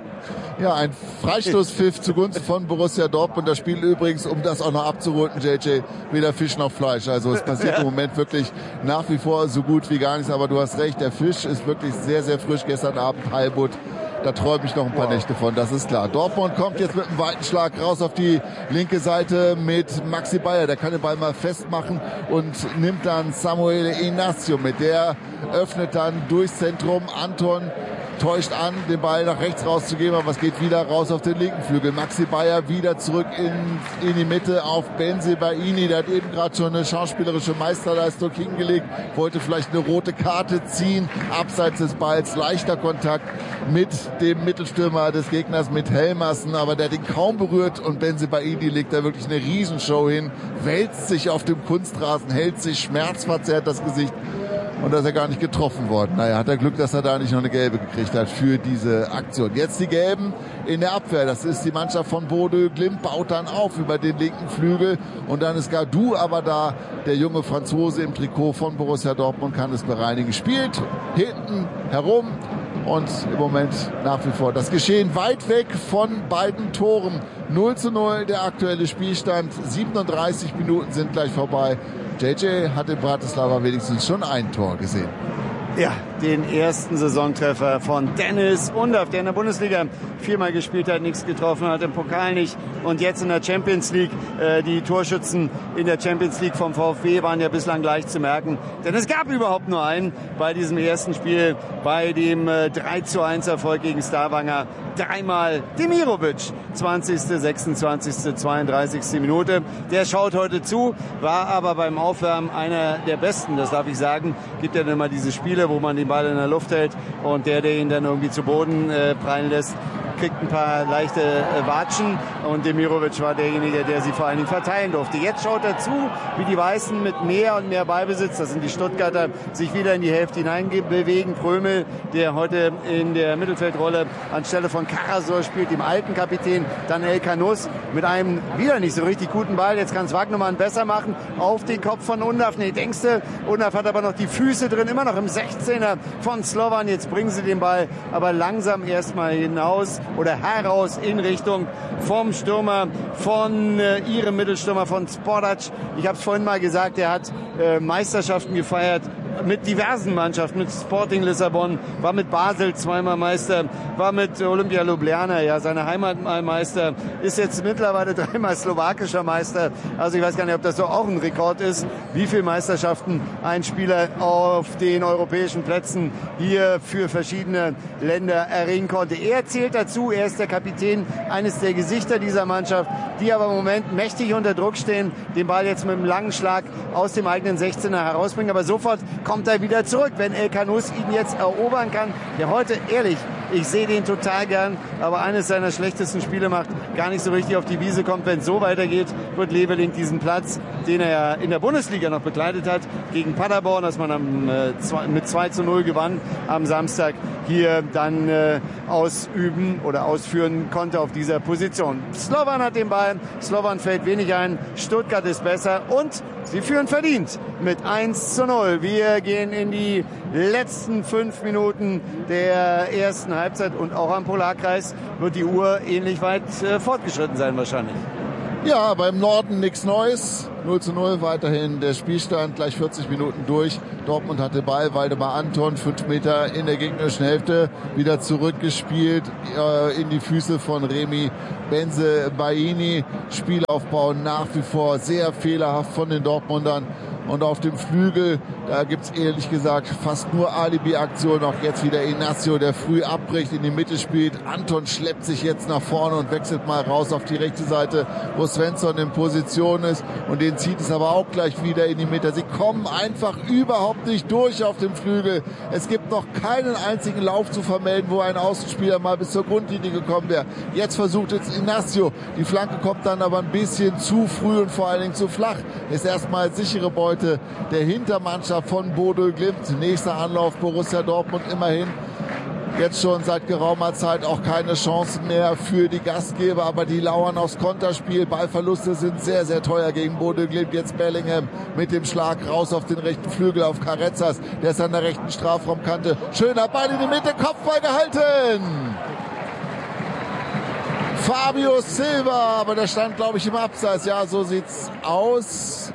Ja, ein Freistoßpfiff zugunsten von Borussia Dortmund. Das Spiel übrigens, um das auch noch abzurunden, JJ, weder Fisch noch Fleisch. Also es passiert im Moment wirklich nach wie vor so gut wie gar nichts. Aber du hast recht, der Fisch ist wirklich sehr, sehr frisch. Gestern Abend Heilbutt. Da träume ich noch ein paar Nächte von, das ist klar. Dortmund kommt jetzt mit einem weiten Schlag raus auf die linke Seite mit Maxi Bayer. Der kann den Ball mal festmachen und nimmt dann Samuel Inácio mit. Der öffnet dann durchs Zentrum. Anton täuscht an, den Ball nach rechts rauszugeben, aber es geht wieder raus auf den linken Flügel. Maxi Bayer wieder zurück in die Mitte auf Bensebaini. Der hat eben gerade schon eine schauspielerische Meisterleistung hingelegt, wollte vielleicht eine rote Karte ziehen, abseits des Balls, leichter Kontakt mit dem Mittelstürmer des Gegners, mit Helmersen, aber der hat ihn kaum berührt und Bensebaini legt da wirklich eine Riesenshow hin, wälzt sich auf dem Kunstrasen, hält sich schmerzverzerrt das Gesicht. Und da ist er gar nicht getroffen worden. Naja, hat er Glück, dass er da nicht noch eine gelbe gekriegt hat für diese Aktion. Jetzt die Gelben in der Abwehr. Das ist die Mannschaft von Bodø Glimt, baut dann auf über den linken Flügel. Und dann ist Gadou aber da, der junge Franzose im Trikot von Borussia Dortmund, kann es bereinigen. Spielt hinten herum. Und im Moment nach wie vor das Geschehen weit weg von beiden Toren. 0:0 der aktuelle Spielstand. 37 Minuten sind gleich vorbei. JJ hat in Bratislava wenigstens schon ein Tor gesehen. Ja, den ersten Saisontreffer von Dennis Undaff, der in der Bundesliga 4-mal gespielt hat, nichts getroffen hat, im Pokal nicht und jetzt in der Champions League. Die Torschützen in der Champions League vom VfB waren ja bislang leicht zu merken, denn es gab überhaupt nur einen bei diesem ersten Spiel, bei dem 3:1 Erfolg gegen Stavanger. Dreimal Demirovic, 20., 26., 32. Minute. Der schaut heute zu, war aber beim Aufwärmen einer der Besten, das darf ich sagen. Gibt ja immer diese Spiele, wo man den Ball in der Luft hält und der ihn dann irgendwie zu Boden prallen lässt, kriegt ein paar leichte Watschen und Demirovic war derjenige, der sie vor allen Dingen verteilen durfte. Jetzt schaut er zu, wie die Weißen mit mehr und mehr Ballbesitz, das sind die Stuttgarter, sich wieder in die Hälfte hineinbewegen. Prömel, der heute in der Mittelfeldrolle anstelle von Karasor spielt, dem alten Kapitän, dann El Canus mit einem wieder nicht so richtig guten Ball. Jetzt kann es Wagnermann besser machen auf den Kopf von Undaff. Nee, denkst du, Undaff hat aber noch die Füße drin, immer noch im 16er von Slovan. Jetzt bringen sie den Ball aber langsam erstmal hinaus oder heraus in Richtung vom Stürmer, von ihrem Mittelstürmer, von Sportac. Ich habe es vorhin mal gesagt, er hat Meisterschaften gefeiert mit diversen Mannschaften, mit Sporting Lissabon, war mit Basel zweimal Meister, war mit Olympia Ljubljana, ja, seine Heimatmeister, ist jetzt mittlerweile dreimal slowakischer Meister. Also ich weiß gar nicht, ob das so auch ein Rekord ist, wie viele Meisterschaften ein Spieler auf den europäischen Plätzen hier für verschiedene Länder erringen konnte. Er zählt dazu, er ist der Kapitän, eines der Gesichter dieser Mannschaft, die aber im Moment mächtig unter Druck stehen, den Ball jetzt mit einem langen Schlag aus dem eigenen 16er herausbringen, aber sofort kommt er wieder zurück, wenn El Canoes ihn jetzt erobern kann, der heute, ehrlich, ich sehe den total gern, aber eines seiner schlechtesten Spiele macht, gar nicht so richtig auf die Wiese kommt. Wenn es so weitergeht, wird Leveling diesen Platz, den er ja in der Bundesliga noch bekleidet hat, gegen Paderborn, dass man mit 2:0 gewann am Samstag, hier dann ausüben oder ausführen konnte auf dieser Position. Slovan hat den Ball, Slovan fällt wenig ein, Stuttgart ist besser und sie führen verdient mit 1:0. Wir gehen in die letzten 5 Minuten der ersten Halbzeit und auch am Polarkreis wird die Uhr ähnlich weit fortgeschritten sein wahrscheinlich. Ja, beim Norden nichts Neues. 0:0 weiterhin der Spielstand, gleich 40 Minuten durch. Dortmund hatte Ball, Waldemar Anton, 5 Meter in der gegnerischen Hälfte, wieder zurückgespielt in die Füße von Remy Bensebaini. Spielaufbau nach wie vor sehr fehlerhaft von den Dortmundern. Und auf dem Flügel, da gibt's ehrlich gesagt fast nur Alibi-Aktionen. Auch jetzt wieder Inacio, der früh abbricht, in die Mitte spielt. Anton schleppt sich jetzt nach vorne und wechselt mal raus auf die rechte Seite, wo Svensson in Position ist. Und den zieht es aber auch gleich wieder in die Mitte. Sie kommen einfach überhaupt nicht durch auf dem Flügel. Es gibt noch keinen einzigen Lauf zu vermelden, wo ein Außenspieler mal bis zur Grundlinie gekommen wäre. Jetzt versucht jetzt Inacio. Die Flanke kommt dann aber ein bisschen zu früh und vor allen Dingen zu flach. Ist erstmal sichere Beute der Hintermannschaft von Bodø Glimt. Nächster Anlauf Borussia Dortmund immerhin. Jetzt schon seit geraumer Zeit auch keine Chancen mehr für die Gastgeber, aber die lauern aufs Konterspiel. Ballverluste sind sehr, sehr teuer gegen Bodø Glimt. Jetzt Bellingham mit dem Schlag raus auf den rechten Flügel auf Carrezzas. Der ist an der rechten Strafraumkante. Schöner Ball in die Mitte, Kopfball gehalten. Fabio Silva, aber der stand, glaube ich, im Abseits. Ja, so sieht's aus.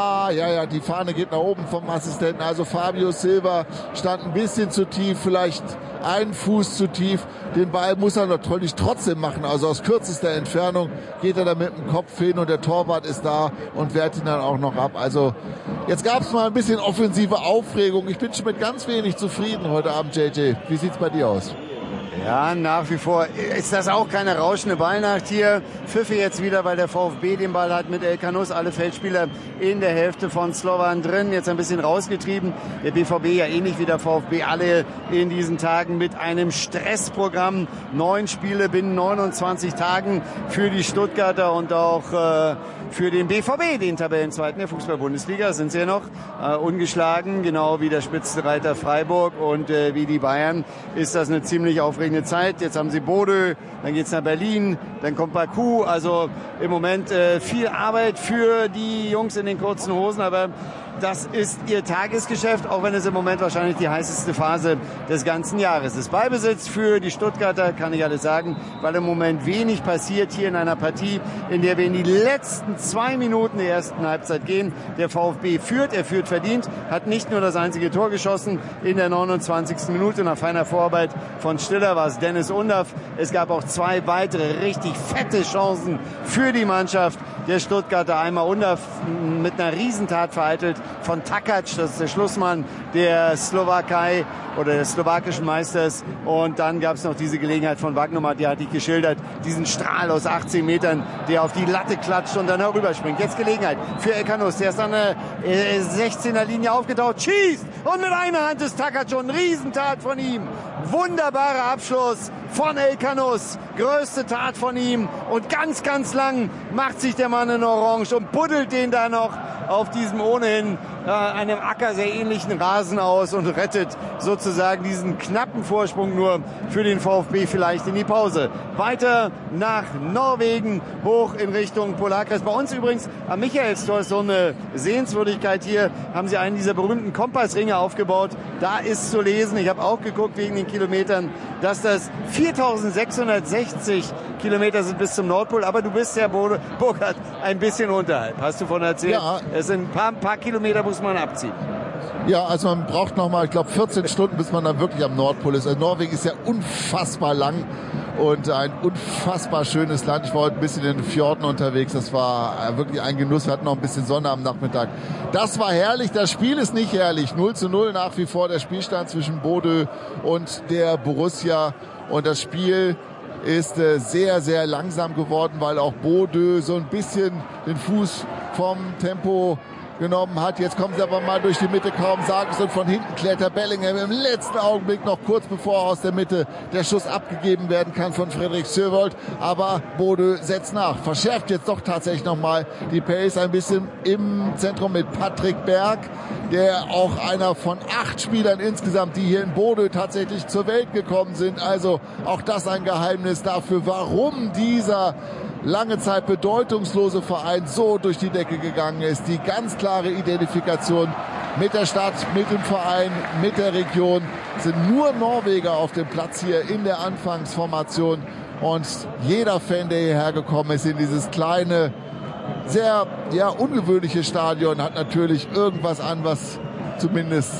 Ja, die Fahne geht nach oben vom Assistenten. Also Fabio Silva stand ein bisschen zu tief, vielleicht einen Fuß zu tief. Den Ball muss er natürlich trotzdem machen. Also aus kürzester Entfernung geht er da mit dem Kopf hin und der Torwart ist da und wehrt ihn dann auch noch ab. Also jetzt gab es mal ein bisschen offensive Aufregung. Ich bin schon mit ganz wenig zufrieden heute Abend, JJ. Wie sieht's bei dir aus? Ja, nach wie vor ist das auch keine rauschende Ballnacht hier. Pfiffe jetzt wieder, weil der VfB den Ball hat mit El Canoes. Alle Feldspieler in der Hälfte von Slovan drin. Jetzt ein bisschen rausgetrieben. Der BVB ja ähnlich wie der VfB. Alle in diesen Tagen mit einem Stressprogramm. 9 Spiele binnen 29 Tagen für die Stuttgarter und auch für den BVB, den Tabellenzweiten der Fußball-Bundesliga. Sind sie ja noch ungeschlagen. Genau wie der Spitzenreiter Freiburg und wie die Bayern ist das eine ziemlich aufregende Zeit. Jetzt haben sie Bodø, dann geht's nach Berlin, dann kommt Baku. Also im Moment viel Arbeit für die Jungs in den kurzen Hosen, aber das ist ihr Tagesgeschäft, auch wenn es im Moment wahrscheinlich die heißeste Phase des ganzen Jahres ist. Ballbesitz für die Stuttgarter, kann ich alles sagen, weil im Moment wenig passiert hier in einer Partie, in der wir in die letzten 2 Minuten der ersten Halbzeit gehen. Der VfB führt, er führt verdient, hat nicht nur das einzige Tor geschossen in der 29. Minute. Nach feiner Vorarbeit von Stiller war es Dennis Undaff. Es gab auch 2 weitere richtig fette Chancen für die Mannschaft der Stuttgarter. Einmal Undaff mit einer Riesentat vereitelt von Takac, das ist der Schlussmann der Slowakei oder des slowakischen Meisters. Und dann gab es noch diese Gelegenheit von Wagner, die hatte ich geschildert, diesen Strahl aus 18 Metern, der auf die Latte klatscht und dann herüberspringt. Jetzt Gelegenheit für El Canoes, der ist an der 16er Linie aufgetaucht, schießt und mit einer Hand ist Takac schon, Riesentat von ihm. Wunderbarer Abschluss von El Canoes, größte Tat von ihm und ganz, ganz lang macht sich der Mann in Orange und buddelt den da noch auf diesem ohnehin einem Acker sehr ähnlichen Rasen aus und rettet sozusagen diesen knappen Vorsprung nur für den VfB vielleicht in die Pause. Weiter nach Norwegen, hoch in Richtung Polarkreis. Bei uns übrigens am Michaelstor ist so eine Sehenswürdigkeit hier, haben sie einen dieser berühmten Kompassringe aufgebaut. Da ist zu lesen, ich habe auch geguckt wegen den Kilometern, dass das 4660 Kilometer sind bis zum Nordpol, aber du bist ja, Burkhard, ein bisschen unterhalb. Hast du von erzählt? Ja. Es sind ein paar Kilometer muss man abziehen. Ja, also man braucht nochmal, ich glaube, 14 Stunden, bis man dann wirklich am Nordpol ist. Also Norwegen ist ja unfassbar lang und ein unfassbar schönes Land. Ich war heute ein bisschen in den Fjorden unterwegs. Das war wirklich ein Genuss. Wir hatten noch ein bisschen Sonne am Nachmittag. Das war herrlich. Das Spiel ist nicht herrlich. 0:0 nach wie vor der Spielstand zwischen Bodø und der Borussia. Und das Spiel ist sehr, sehr langsam geworden, weil auch Bodø so ein bisschen den Fuß vom Tempo genommen hat. Jetzt kommen sie aber mal durch die Mitte, kaum sagen es, und von hinten klettert Bellingham im letzten Augenblick noch kurz bevor aus der Mitte der Schuss abgegeben werden kann von Fredrik Søvold. Aber Bodø setzt nach, verschärft jetzt doch tatsächlich nochmal die Pace ein bisschen im Zentrum mit Patrick Berg, der auch einer von 8 Spielern insgesamt, die hier in Bodø tatsächlich zur Welt gekommen sind. Also auch das ein Geheimnis dafür, warum dieser lange Zeit bedeutungslose Verein so durch die Decke gegangen ist. Die ganz klare Identifikation mit der Stadt, mit dem Verein, mit der Region. Es sind nur Norweger auf dem Platz hier in der Anfangsformation. Und jeder Fan, der hierher gekommen ist in dieses kleine, sehr ungewöhnliche Stadion, hat natürlich irgendwas an, was zumindest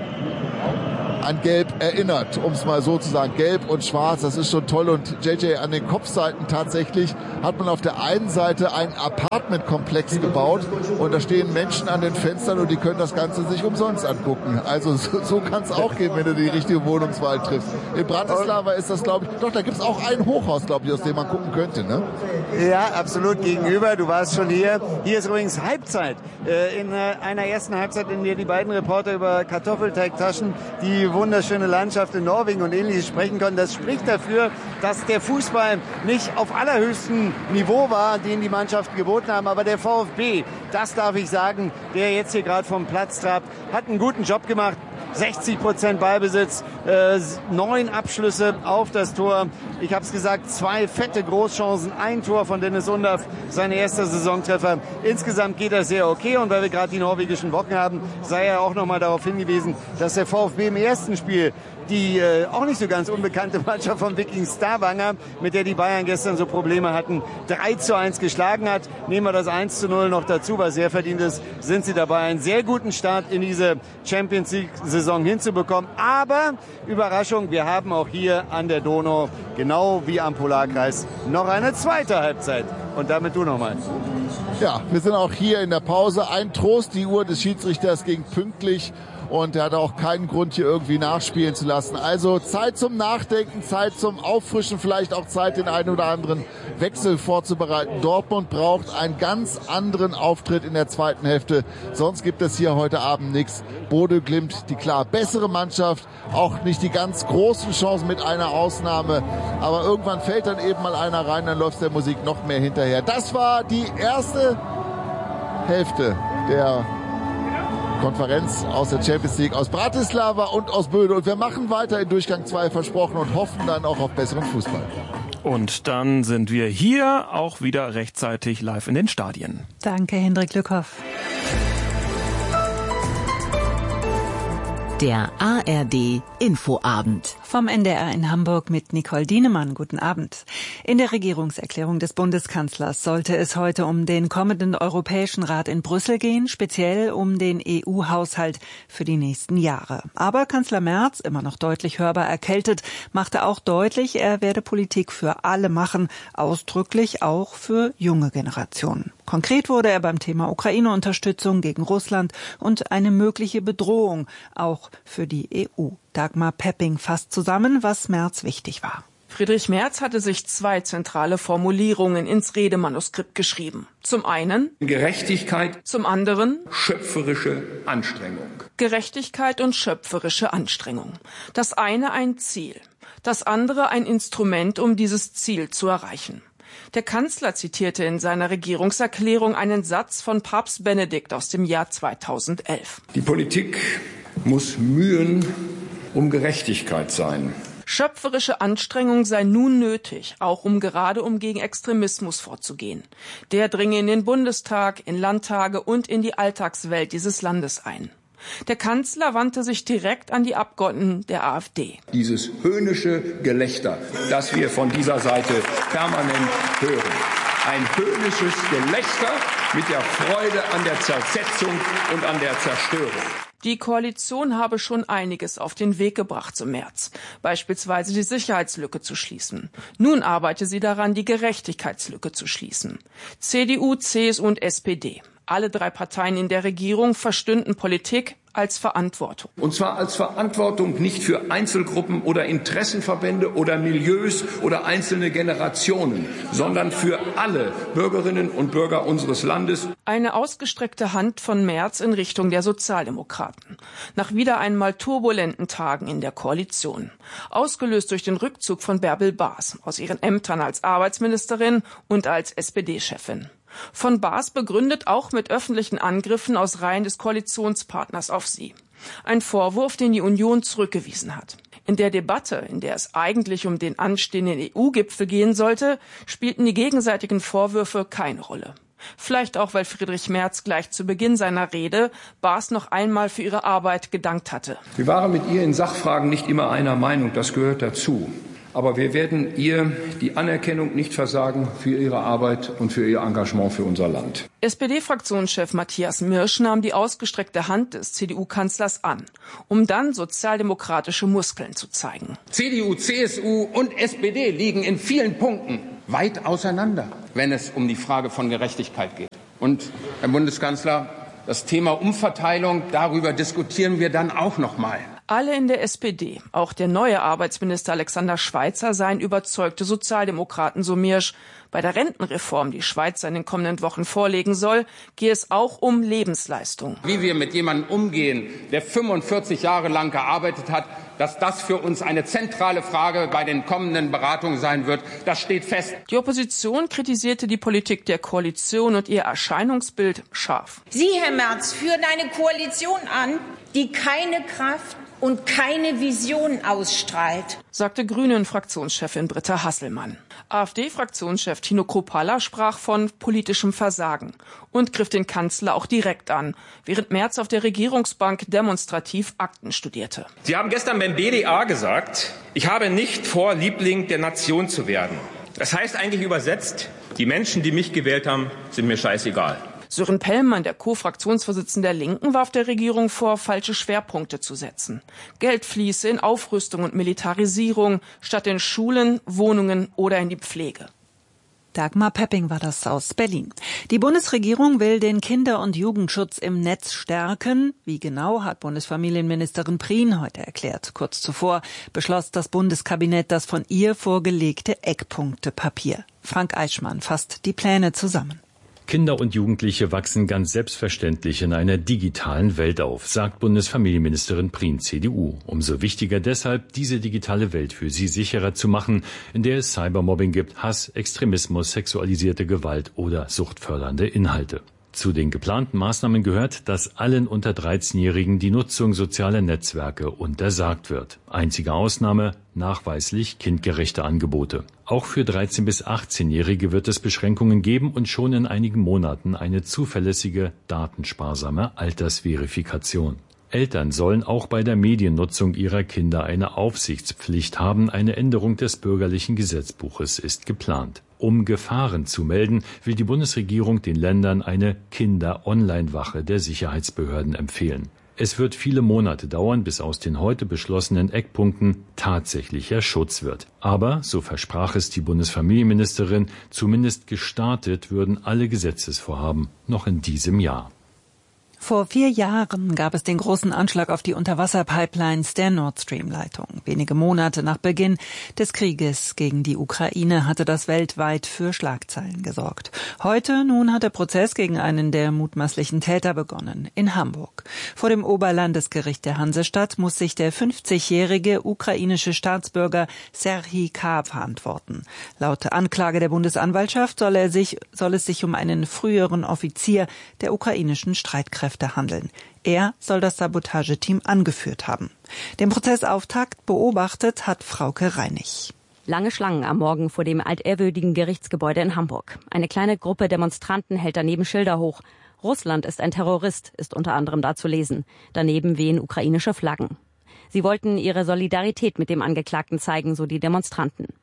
an Gelb erinnert, um es mal so zu sagen. Gelb und Schwarz, das ist schon toll. Und JJ, an den Kopfseiten tatsächlich hat man auf der einen Seite einen Apartmentkomplex gebaut und da stehen Menschen an den Fenstern und die können das Ganze sich umsonst angucken. Also so kann es auch gehen, wenn du die richtige Wohnungswahl triffst. In Bratislava ist das, glaube ich, doch, da gibt es auch ein Hochhaus, glaube ich, aus dem man gucken könnte, ne? Ja, absolut gegenüber. Du warst schon hier. Hier ist übrigens Halbzeit. In einer ersten Halbzeit, in der die beiden Reporter über Kartoffelteigtaschen, die wunderschöne Landschaft in Norwegen und Ähnliches sprechen konnten. Das spricht dafür, dass der Fußball nicht auf allerhöchstem Niveau war, den die Mannschaften geboten haben. Aber der VfB, das darf ich sagen, der jetzt hier gerade vom Platz trabt, hat einen guten Job gemacht. 60% Ballbesitz, 9 Abschlüsse auf das Tor. Ich habe es gesagt, 2 fette Großchancen, ein Tor von Dennis Undaff, sein erster Saisontreffer. Insgesamt geht das sehr okay und weil wir gerade die norwegischen Wochen haben, sei er auch nochmal darauf hingewiesen, dass der VfB im ersten Spiel die auch nicht so ganz unbekannte Mannschaft von Viking Stavanger, mit der die Bayern gestern so Probleme hatten, 3:1 geschlagen hat. Nehmen wir das 1:0 noch dazu, was sehr verdient ist, sind sie dabei, einen sehr guten Start in diese Champions League-Saison hinzubekommen. Aber, Überraschung, wir haben auch hier an der Donau, genau wie am Polarkreis, noch eine zweite Halbzeit. Und damit du nochmal. Ja, wir sind auch hier in der Pause. Ein Trost, die Uhr des Schiedsrichters ging pünktlich. Und er hat auch keinen Grund, hier irgendwie nachspielen zu lassen. Also Zeit zum Nachdenken, Zeit zum Auffrischen, vielleicht auch Zeit, den einen oder anderen Wechsel vorzubereiten. Dortmund braucht einen ganz anderen Auftritt in der zweiten Hälfte. Sonst gibt es hier heute Abend nichts. Bodø Glimt, die klar bessere Mannschaft. Auch nicht die ganz großen Chancen mit einer Ausnahme. Aber irgendwann fällt dann eben mal einer rein, dann läuft der Musik noch mehr hinterher. Das war die erste Hälfte der Konferenz aus der Champions League aus Bratislava und aus Bodø. Und wir machen weiter in Durchgang 2 versprochen und hoffen dann auch auf besseren Fußball. Und dann sind wir hier auch wieder rechtzeitig live in den Stadien. Danke, Hendrik Lückhoff. Der ARD Infoabend. Vom NDR in Hamburg mit Nicole Dienemann. Guten Abend. In der Regierungserklärung des Bundeskanzlers sollte es heute um den kommenden Europäischen Rat in Brüssel gehen, speziell um den EU-Haushalt für die nächsten Jahre. Aber Kanzler Merz, immer noch deutlich hörbar erkältet, machte auch deutlich, er werde Politik für alle machen, ausdrücklich auch für junge Generationen. Konkret wurde er beim Thema Ukraine-Unterstützung gegen Russland und eine mögliche Bedrohung auch für die EU. Dagmar Pepping fasst zusammen, was Merz wichtig war. Friedrich Merz hatte sich 2 zentrale Formulierungen ins Redemanuskript geschrieben. Zum einen Gerechtigkeit, zum anderen schöpferische Anstrengung. Gerechtigkeit und schöpferische Anstrengung. Das eine ein Ziel, das andere ein Instrument, um dieses Ziel zu erreichen. Der Kanzler zitierte in seiner Regierungserklärung einen Satz von Papst Benedikt aus dem Jahr 2011. Die Politik muss Mühen um Gerechtigkeit sein. Schöpferische Anstrengung sei nun nötig, auch gerade um gegen Extremismus vorzugehen. Der dringe in den Bundestag, in Landtage und in die Alltagswelt dieses Landes ein. Der Kanzler wandte sich direkt an die Abgeordneten der AfD. Dieses höhnische Gelächter, das wir von dieser Seite permanent hören. Ein höhnisches Gelächter mit der Freude an der Zersetzung und an der Zerstörung. Die Koalition habe schon einiges auf den Weg gebracht, so Merz. Beispielsweise die Sicherheitslücke zu schließen. Nun arbeite sie daran, die Gerechtigkeitslücke zu schließen. CDU, CSU und SPD. Alle 3 Parteien in der Regierung verstünden Politik als Verantwortung. Und zwar als Verantwortung nicht für Einzelgruppen oder Interessenverbände oder Milieus oder einzelne Generationen, sondern für alle Bürgerinnen und Bürger unseres Landes. Eine ausgestreckte Hand von Merz in Richtung der Sozialdemokraten. Nach wieder einmal turbulenten Tagen in der Koalition. Ausgelöst durch den Rückzug von Bärbel Baas aus ihren Ämtern als Arbeitsministerin und als SPD-Chefin. Von Baas begründet auch mit öffentlichen Angriffen aus Reihen des Koalitionspartners auf sie. Ein Vorwurf, den die Union zurückgewiesen hat. In der Debatte, in der es eigentlich um den anstehenden EU-Gipfel gehen sollte, spielten die gegenseitigen Vorwürfe keine Rolle. Vielleicht auch, weil Friedrich Merz gleich zu Beginn seiner Rede Baas noch einmal für ihre Arbeit gedankt hatte. Wir waren mit ihr in Sachfragen nicht immer einer Meinung, das gehört dazu. Aber wir werden ihr die Anerkennung nicht versagen für ihre Arbeit und für ihr Engagement für unser Land. SPD-Fraktionschef Matthias Mirsch nahm die ausgestreckte Hand des CDU-Kanzlers an, um dann sozialdemokratische Muskeln zu zeigen. CDU, CSU und SPD liegen in vielen Punkten weit auseinander, wenn es um die Frage von Gerechtigkeit geht. Und, Herr Bundeskanzler, das Thema Umverteilung, darüber diskutieren wir dann auch noch mal. Alle in der SPD, auch der neue Arbeitsminister Alexander Schweitzer, seien überzeugte Sozialdemokraten, so Mirsch. Bei der Rentenreform, die Schweitzer in den kommenden Wochen vorlegen soll, gehe es auch um Lebensleistung. Wie wir mit jemandem umgehen, der 45 Jahre lang gearbeitet hat, dass das für uns eine zentrale Frage bei den kommenden Beratungen sein wird, das steht fest. Die Opposition kritisierte die Politik der Koalition und ihr Erscheinungsbild scharf. Sie, Herr Merz, führen eine Koalition an, die keine Kraft und keine Vision ausstrahlt, sagte Grünen-Fraktionschefin Britta Hasselmann. AfD-Fraktionschef Tino Kruppalla sprach von politischem Versagen und griff den Kanzler auch direkt an, während Merz auf der Regierungsbank demonstrativ Akten studierte. Sie haben gestern beim BDA gesagt, ich habe nicht vor, Liebling der Nation zu werden. Das heißt eigentlich übersetzt, die Menschen, die mich gewählt haben, sind mir scheißegal. Sören Pellmann, der Co-Fraktionsvorsitzende der Linken, warf der Regierung vor, falsche Schwerpunkte zu setzen. Geld fließe in Aufrüstung und Militarisierung statt in Schulen, Wohnungen oder in die Pflege. Dagmar Pepping war das aus Berlin. Die Bundesregierung will den Kinder- und Jugendschutz im Netz stärken. Wie genau, hat Bundesfamilienministerin Prien heute erklärt. Kurz zuvor beschloss das Bundeskabinett das von ihr vorgelegte Eckpunktepapier. Frank Eichmann fasst die Pläne zusammen. Kinder und Jugendliche wachsen ganz selbstverständlich in einer digitalen Welt auf, sagt Bundesfamilienministerin Prien, CDU. Umso wichtiger deshalb, diese digitale Welt für sie sicherer zu machen, in der es Cybermobbing gibt, Hass, Extremismus, sexualisierte Gewalt oder suchtfördernde Inhalte. Zu den geplanten Maßnahmen gehört, dass allen unter 13-Jährigen die Nutzung sozialer Netzwerke untersagt wird. Einzige Ausnahme, nachweislich kindgerechte Angebote. Auch für 13- bis 18-Jährige wird es Beschränkungen geben und schon in einigen Monaten eine zuverlässige, datensparsame Altersverifikation. Eltern sollen auch bei der Mediennutzung ihrer Kinder eine Aufsichtspflicht haben. Eine Änderung des bürgerlichen Gesetzbuches ist geplant. Um Gefahren zu melden, will die Bundesregierung den Ländern eine Kinder-Online-Wache der Sicherheitsbehörden empfehlen. Es wird viele Monate dauern, bis aus den heute beschlossenen Eckpunkten tatsächlicher Schutz wird. Aber, so versprach es die Bundesfamilienministerin, zumindest gestartet würden alle Gesetzesvorhaben noch in diesem Jahr. Vor 4 Jahren gab es den großen Anschlag auf die Unterwasserpipelines der Nord Stream-Leitung. Wenige Monate nach Beginn des Krieges gegen die Ukraine hatte das weltweit für Schlagzeilen gesorgt. Heute nun hat der Prozess gegen einen der mutmaßlichen Täter begonnen, in Hamburg. Vor dem Oberlandesgericht der Hansestadt muss sich der 50-jährige ukrainische Staatsbürger Serhii K. verantworten. Laut Anklage der Bundesanwaltschaft soll es sich um einen früheren Offizier der ukrainischen Streitkräfte handeln. Er soll das Sabotageteam angeführt haben. Den Prozessauftakt beobachtet hat Frauke Reinig. Lange Schlangen am Morgen vor dem altehrwürdigen Gerichtsgebäude in Hamburg. Eine kleine Gruppe Demonstranten hält daneben Schilder hoch. Russland ist ein Terrorist, ist unter anderem da zu lesen. Daneben wehen ukrainische Flaggen. Sie wollten ihre Solidarität mit dem Angeklagten zeigen, so die Demonstranten.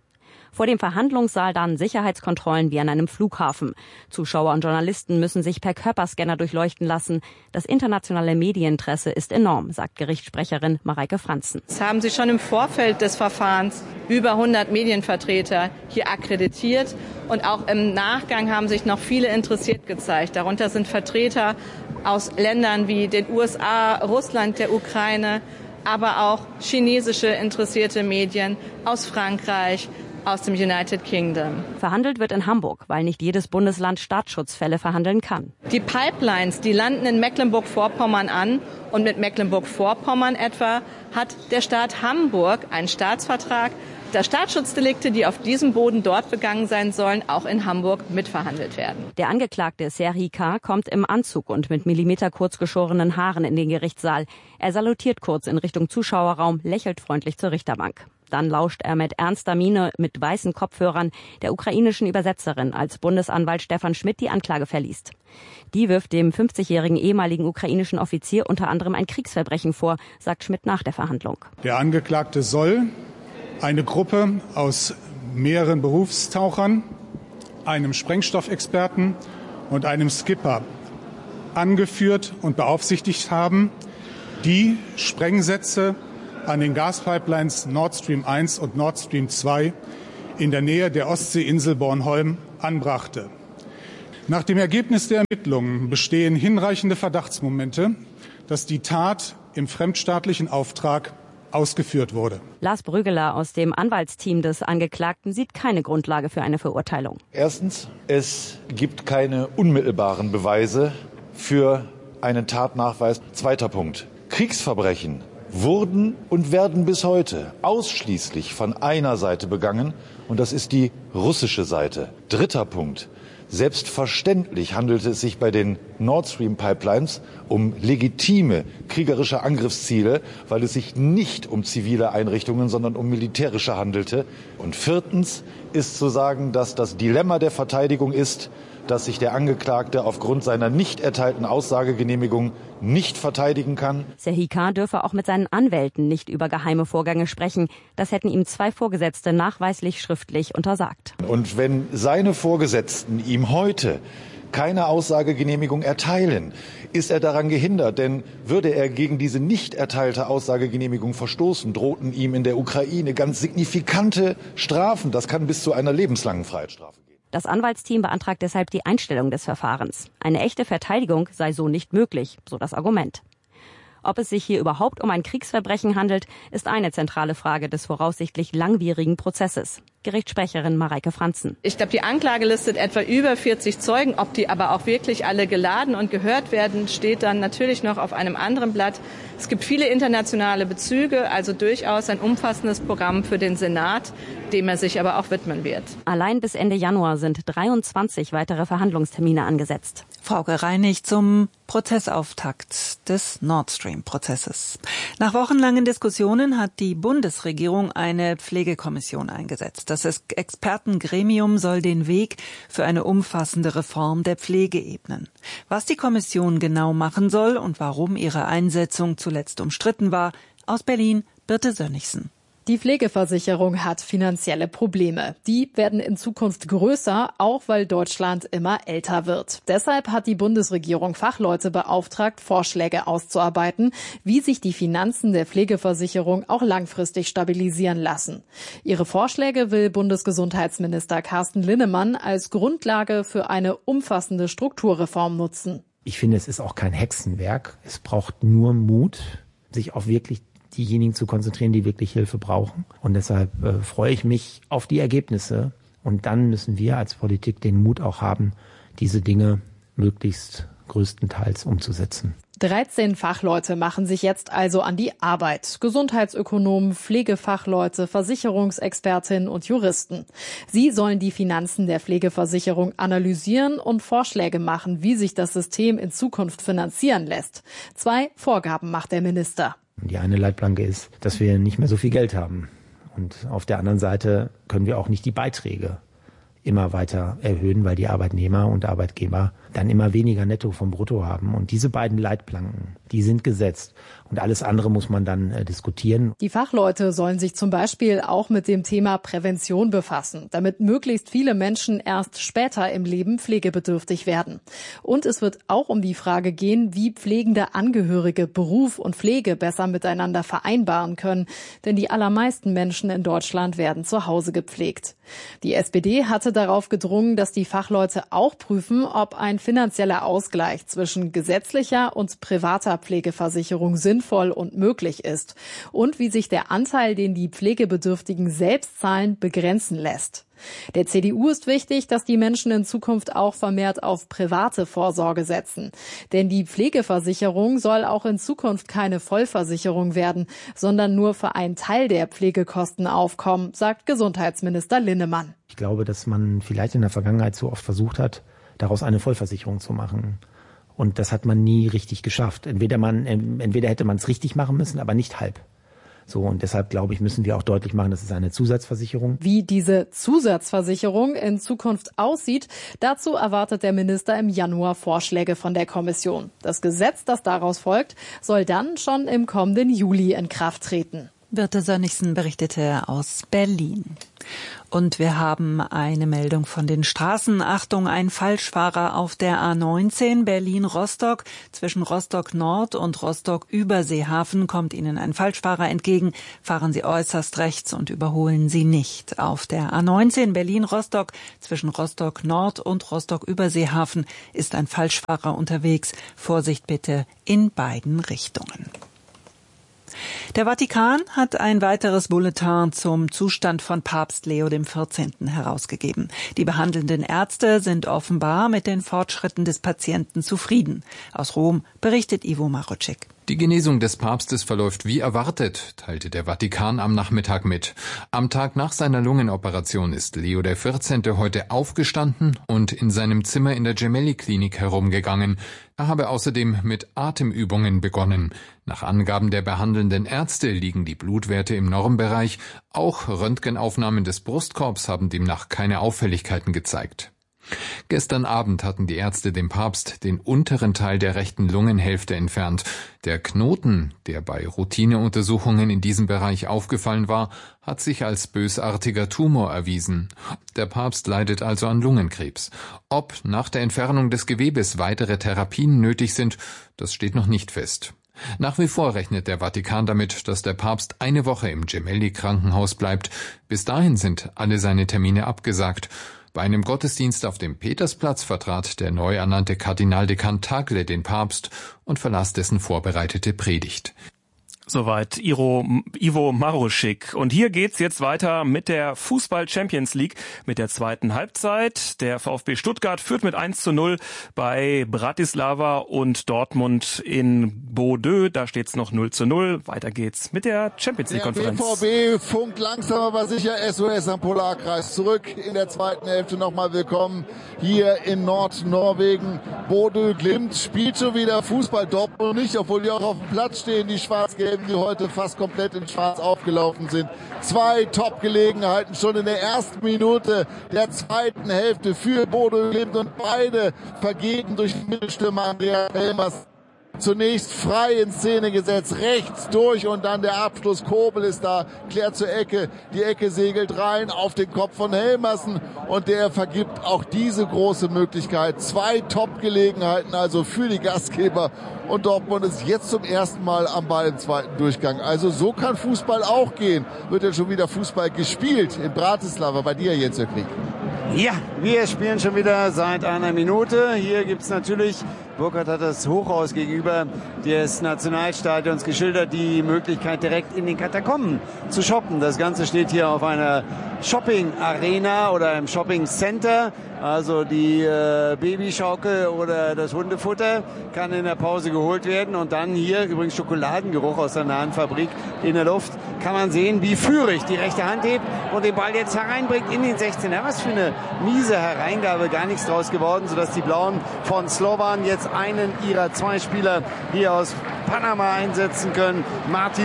Vor dem Verhandlungssaal dann Sicherheitskontrollen wie an einem Flughafen. Zuschauer und Journalisten müssen sich per Körperscanner durchleuchten lassen. Das internationale Medieninteresse ist enorm, sagt Gerichtssprecherin Mareike Franzen. Es haben sich schon im Vorfeld des Verfahrens über 100 Medienvertreter hier akkreditiert. Und auch im Nachgang haben sich noch viele interessiert gezeigt. Darunter sind Vertreter aus Ländern wie den USA, Russland, der Ukraine, aber auch chinesische interessierte Medien aus Frankreich, aus dem United Kingdom. Verhandelt wird in Hamburg, weil nicht jedes Bundesland Staatsschutzfälle verhandeln kann. Die Pipelines, die landen in Mecklenburg-Vorpommern an. Und mit Mecklenburg-Vorpommern etwa hat der Staat Hamburg einen Staatsvertrag, dass Staatsschutzdelikte, die auf diesem Boden dort begangen sein sollen, auch in Hamburg mitverhandelt werden. Der Angeklagte Serhi K. kommt im Anzug und mit millimeterkurz geschorenen Haaren in den Gerichtssaal. Er salutiert kurz in Richtung Zuschauerraum, lächelt freundlich zur Richterbank. Dann lauscht er mit ernster Miene mit weißen Kopfhörern der ukrainischen Übersetzerin, als Bundesanwalt Stefan Schmidt die Anklage verliest. Die wirft dem 50-jährigen ehemaligen ukrainischen Offizier unter anderem ein Kriegsverbrechen vor, sagt Schmidt nach der Verhandlung. Der Angeklagte soll eine Gruppe aus mehreren Berufstauchern, einem Sprengstoffexperten und einem Skipper angeführt und beaufsichtigt haben, die Sprengsätze an den Gaspipelines Nord Stream 1 und Nord Stream 2 in der Nähe der Ostseeinsel Bornholm anbrachte. Nach dem Ergebnis der Ermittlungen bestehen hinreichende Verdachtsmomente, dass die Tat im fremdstaatlichen Auftrag ausgeführt wurde. Lars Brüggeler aus dem Anwaltsteam des Angeklagten sieht keine Grundlage für eine Verurteilung. Erstens, es gibt keine unmittelbaren Beweise für einen Tatnachweis. Zweiter Punkt. Kriegsverbrechen wurden und werden bis heute ausschließlich von einer Seite begangen, und das ist die russische Seite. Dritter Punkt. Selbstverständlich handelte es sich bei den Nord Stream Pipelines um legitime kriegerische Angriffsziele, weil es sich nicht um zivile Einrichtungen, sondern um militärische handelte. Und viertens ist zu sagen, dass das Dilemma der Verteidigung ist, dass sich der Angeklagte aufgrund seiner nicht erteilten Aussagegenehmigung nicht verteidigen kann. Serhi K. dürfe auch mit seinen Anwälten nicht über geheime Vorgänge sprechen. Das hätten ihm 2 Vorgesetzte nachweislich schriftlich untersagt. Und wenn seine Vorgesetzten ihm heute keine Aussagegenehmigung erteilen, ist er daran gehindert. Denn würde er gegen diese nicht erteilte Aussagegenehmigung verstoßen, drohten ihm in der Ukraine ganz signifikante Strafen. Das kann bis zu einer lebenslangen Freiheitsstrafe gehen. Das Anwaltsteam beantragt deshalb die Einstellung des Verfahrens. Eine echte Verteidigung sei so nicht möglich, so das Argument. Ob es sich hier überhaupt um ein Kriegsverbrechen handelt, ist eine zentrale Frage des voraussichtlich langwierigen Prozesses. Gerichtssprecherin Mareike Franzen. Ich glaube, die Anklage listet etwa über 40 Zeugen. Ob die aber auch wirklich alle geladen und gehört werden, steht dann natürlich noch auf einem anderen Blatt. Es gibt viele internationale Bezüge, also durchaus ein umfassendes Programm für den Senat, dem er sich aber auch widmen wird. Allein bis Ende Januar sind 23 weitere Verhandlungstermine angesetzt. Frauke Reinig zum Prozessauftakt des Nord Stream-Prozesses. Nach wochenlangen Diskussionen hat die Bundesregierung eine Pflegekommission eingesetzt. Das Expertengremium soll den Weg für eine umfassende Reform der Pflege ebnen. Was die Kommission genau machen soll und warum ihre Einsetzung zuletzt umstritten war, aus Berlin Birte Sönnigsen. Die Pflegeversicherung hat finanzielle Probleme. Die werden in Zukunft größer, auch weil Deutschland immer älter wird. Deshalb hat die Bundesregierung Fachleute beauftragt, Vorschläge auszuarbeiten, wie sich die Finanzen der Pflegeversicherung auch langfristig stabilisieren lassen. Ihre Vorschläge will Bundesgesundheitsminister Carsten Linnemann als Grundlage für eine umfassende Strukturreform nutzen. Ich finde, es ist auch kein Hexenwerk. Es braucht nur Mut, sich auch wirklich diejenigen zu konzentrieren, die wirklich Hilfe brauchen. Und deshalb freue ich mich auf die Ergebnisse. Und dann müssen wir als Politik den Mut auch haben, diese Dinge möglichst größtenteils umzusetzen. 13 Fachleute machen sich jetzt also an die Arbeit. Gesundheitsökonomen, Pflegefachleute, Versicherungsexpertinnen und Juristen. Sie sollen die Finanzen der Pflegeversicherung analysieren und Vorschläge machen, wie sich das System in Zukunft finanzieren lässt. 2 Vorgaben macht der Minister. Die eine Leitplanke ist, dass wir nicht mehr so viel Geld haben. Und auf der anderen Seite können wir auch nicht die Beiträge immer weiter erhöhen, weil die Arbeitnehmer und Arbeitgeber dann immer weniger Netto vom Brutto haben. Und diese beiden Leitplanken, die sind gesetzt. Und alles andere muss man dann diskutieren. Die Fachleute sollen sich zum Beispiel auch mit dem Thema Prävention befassen, damit möglichst viele Menschen erst später im Leben pflegebedürftig werden. Und es wird auch um die Frage gehen, wie pflegende Angehörige Beruf und Pflege besser miteinander vereinbaren können. Denn die allermeisten Menschen in Deutschland werden zu Hause gepflegt. Die SPD hatte darauf gedrungen, dass die Fachleute auch prüfen, ob ein finanzieller Ausgleich zwischen gesetzlicher und privater Pflegeversicherung sinnvoll und möglich ist und wie sich der Anteil, den die Pflegebedürftigen selbst zahlen, begrenzen lässt. Der CDU ist wichtig, dass die Menschen in Zukunft auch vermehrt auf private Vorsorge setzen. Denn die Pflegeversicherung soll auch in Zukunft keine Vollversicherung werden, sondern nur für einen Teil der Pflegekosten aufkommen, sagt Gesundheitsminister Linnemann. Ich glaube, dass man vielleicht in der Vergangenheit so oft versucht hat, daraus eine Vollversicherung zu machen. Und das hat man nie richtig geschafft. Entweder hätte man es richtig machen müssen, aber nicht halb. So, und deshalb, glaube ich, müssen wir auch deutlich machen, das ist eine Zusatzversicherung. Wie diese Zusatzversicherung in Zukunft aussieht, dazu erwartet der Minister im Januar Vorschläge von der Kommission. Das Gesetz, das daraus folgt, soll dann schon im kommenden Juli in Kraft treten. Birte Sönnigsen berichtete aus Berlin. Und wir haben eine Meldung von den Straßen. Achtung, ein Falschfahrer auf der A19 Berlin-Rostock. Zwischen Rostock Nord und Rostock Überseehafen kommt Ihnen ein Falschfahrer entgegen. Fahren Sie äußerst rechts und überholen Sie nicht. Auf der A19 Berlin-Rostock zwischen Rostock Nord und Rostock Überseehafen ist ein Falschfahrer unterwegs. Vorsicht bitte in beiden Richtungen. Der Vatikan hat ein weiteres Bulletin zum Zustand von Papst Leo XIV. Herausgegeben. Die behandelnden Ärzte sind offenbar mit den Fortschritten des Patienten zufrieden. Aus Rom berichtet Ivo Marucek. Die Genesung des Papstes verläuft wie erwartet, teilte der Vatikan am Nachmittag mit. Am Tag nach seiner Lungenoperation ist Leo XIV. Heute aufgestanden und in seinem Zimmer in der Gemelli-Klinik herumgegangen. Er habe außerdem mit Atemübungen begonnen. Nach Angaben der behandelnden Ärzte liegen die Blutwerte im Normbereich. Auch Röntgenaufnahmen des Brustkorbs haben demnach keine Auffälligkeiten gezeigt. Gestern Abend hatten die Ärzte dem Papst den unteren Teil der rechten Lungenhälfte entfernt. Der Knoten, der bei Routineuntersuchungen in diesem Bereich aufgefallen war, hat sich als bösartiger Tumor erwiesen. Der Papst leidet also an Lungenkrebs. Ob nach der Entfernung des Gewebes weitere Therapien nötig sind, das steht noch nicht fest. Nach wie vor rechnet der Vatikan damit, dass der Papst eine Woche im Gemelli-Krankenhaus bleibt. Bis dahin sind alle seine Termine abgesagt. Bei einem Gottesdienst auf dem Petersplatz vertrat der neu ernannte Kardinaldekan Tagle den Papst und verlas dessen vorbereitete Predigt. Soweit Ivo Maruschik. Und hier geht's jetzt weiter mit der Fußball-Champions League, mit der zweiten Halbzeit. Der VfB Stuttgart führt mit 1:0 bei Bratislava und Dortmund in Bordeaux. Da steht's noch 0:0. Weiter geht's mit der Champions League-Konferenz. Der BVB funkt langsam aber sicher SOS am Polarkreis zurück. In der zweiten Hälfte nochmal willkommen hier in Nordnorwegen. Bordeaux Glimt spielt schon wieder Fußball, Dortmund nicht, obwohl die auch auf dem Platz stehen, die Schwarz-Gelben, die heute fast komplett in Schwarz aufgelaufen sind. 2 Top-Gelegenheiten schon in der ersten Minute der zweiten Hälfte für Bordeaux Glimt und beide vergeben durch den Mittelstürmer Andreas Elmers. Zunächst frei in Szene gesetzt, rechts durch und dann der Abschluss. Kobel ist da, klärt zur Ecke. Die Ecke segelt rein auf den Kopf von Helmersen und der vergibt auch diese große Möglichkeit. 2 Top-Gelegenheiten also für die Gastgeber und Dortmund ist jetzt zum ersten Mal am Ball im zweiten Durchgang. Also so kann Fußball auch gehen. Wird ja schon wieder Fußball gespielt in Bratislava bei dir jetzt, Jörg Krieg. Ja, wir spielen schon wieder seit einer Minute. Hier gibt's natürlich, Burkhard hat das Hochhaus gegenüber des Nationalstadions geschildert, die Möglichkeit direkt in den Katakomben zu shoppen. Das Ganze steht hier auf einer Shopping-Arena oder im Shopping-Center. Also die Babyschaukel oder das Hundefutter kann in der Pause geholt werden. Und dann hier übrigens Schokoladengeruch aus der nahen Fabrik in der Luft. Kann man sehen, wie Führig die rechte Hand hebt und den Ball jetzt hereinbringt in den 16er. Was für eine miese Hereingabe, gar nichts draus geworden, sodass die Blauen von Slovan jetzt einen ihrer 2 Spieler hier aus Panama einsetzen können. Martinez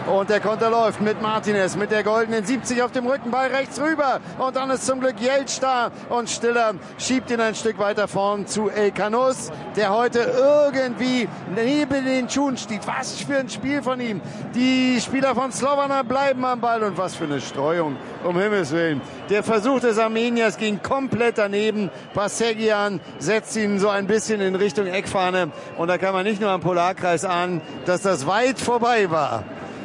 Und der Konter läuft mit Martinez, mit der goldenen 70 auf dem Rücken, Ball rechts rüber. Und dann ist zum Glück Jeltsch da. Und Stiller schiebt ihn ein Stück weiter vorn zu Elkanus, der heute irgendwie neben den Schuhen steht. Was für ein Spiel von ihm. Die Spieler von Slobana bleiben am Ball. Und was für eine Streuung, um Himmels Willen. Der Versuch des Armeniers ging komplett daneben. Pasegian setzt ihn so ein bisschen in Richtung Eckfahne. Und da kann man nicht nur am Polarkreis ahnen, dass das weit vorbei war.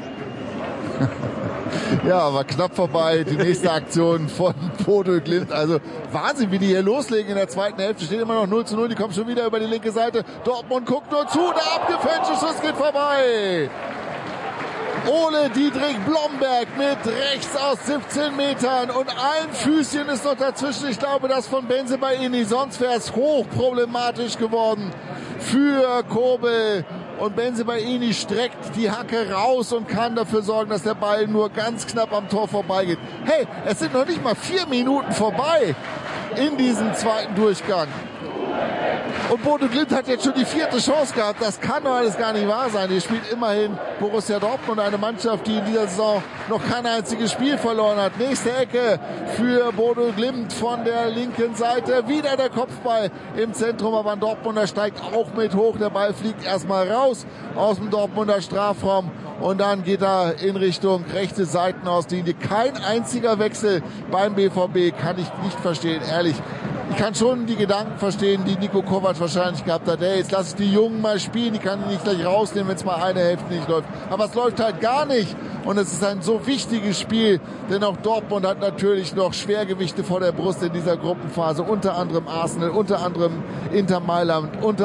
Ja, aber knapp vorbei. Die nächste Aktion von Bodø Glimt. Also Wahnsinn, wie die hier loslegen in der zweiten Hälfte. Steht immer noch 0:0. Die kommen schon wieder über die linke Seite. Dortmund guckt nur zu. Der abgefälschte Schuss geht vorbei. Ole Dietrich Blomberg mit rechts aus 17 Metern und ein Füßchen ist noch dazwischen. Ich glaube, das von Bensebaini. Sonst wäre es hochproblematisch geworden für Kobel. Und Bensebaini streckt die Hacke raus und kann dafür sorgen, dass der Ball nur ganz knapp am Tor vorbeigeht. Hey, es sind noch nicht mal 4 Minuten vorbei in diesem zweiten Durchgang. Und Bodø Glimt hat jetzt schon die 4. Chance gehabt. Das kann doch alles gar nicht wahr sein. Hier spielt immerhin Borussia Dortmund, eine Mannschaft, die in dieser Saison noch kein einziges Spiel verloren hat. Nächste Ecke für Bodø Glimt von der linken Seite. Wieder der Kopfball im Zentrum, aber ein Dortmunder steigt auch mit hoch. Der Ball fliegt erstmal raus aus dem Dortmunder Strafraum. Und dann geht er in Richtung rechte Seitenauslinie. Kein einziger Wechsel beim BVB, kann ich nicht verstehen, ehrlich. Ich kann schon die Gedanken verstehen, die Niko Kovac wahrscheinlich gehabt hat. Hey, jetzt lass ich die Jungen mal spielen, die kann ich nicht gleich rausnehmen, wenn es mal eine Hälfte nicht läuft. Aber es läuft halt gar nicht. Und es ist ein so wichtiges Spiel, denn auch Dortmund hat natürlich noch Schwergewichte vor der Brust in dieser Gruppenphase. Unter anderem Arsenal, unter anderem Inter Mailand, unter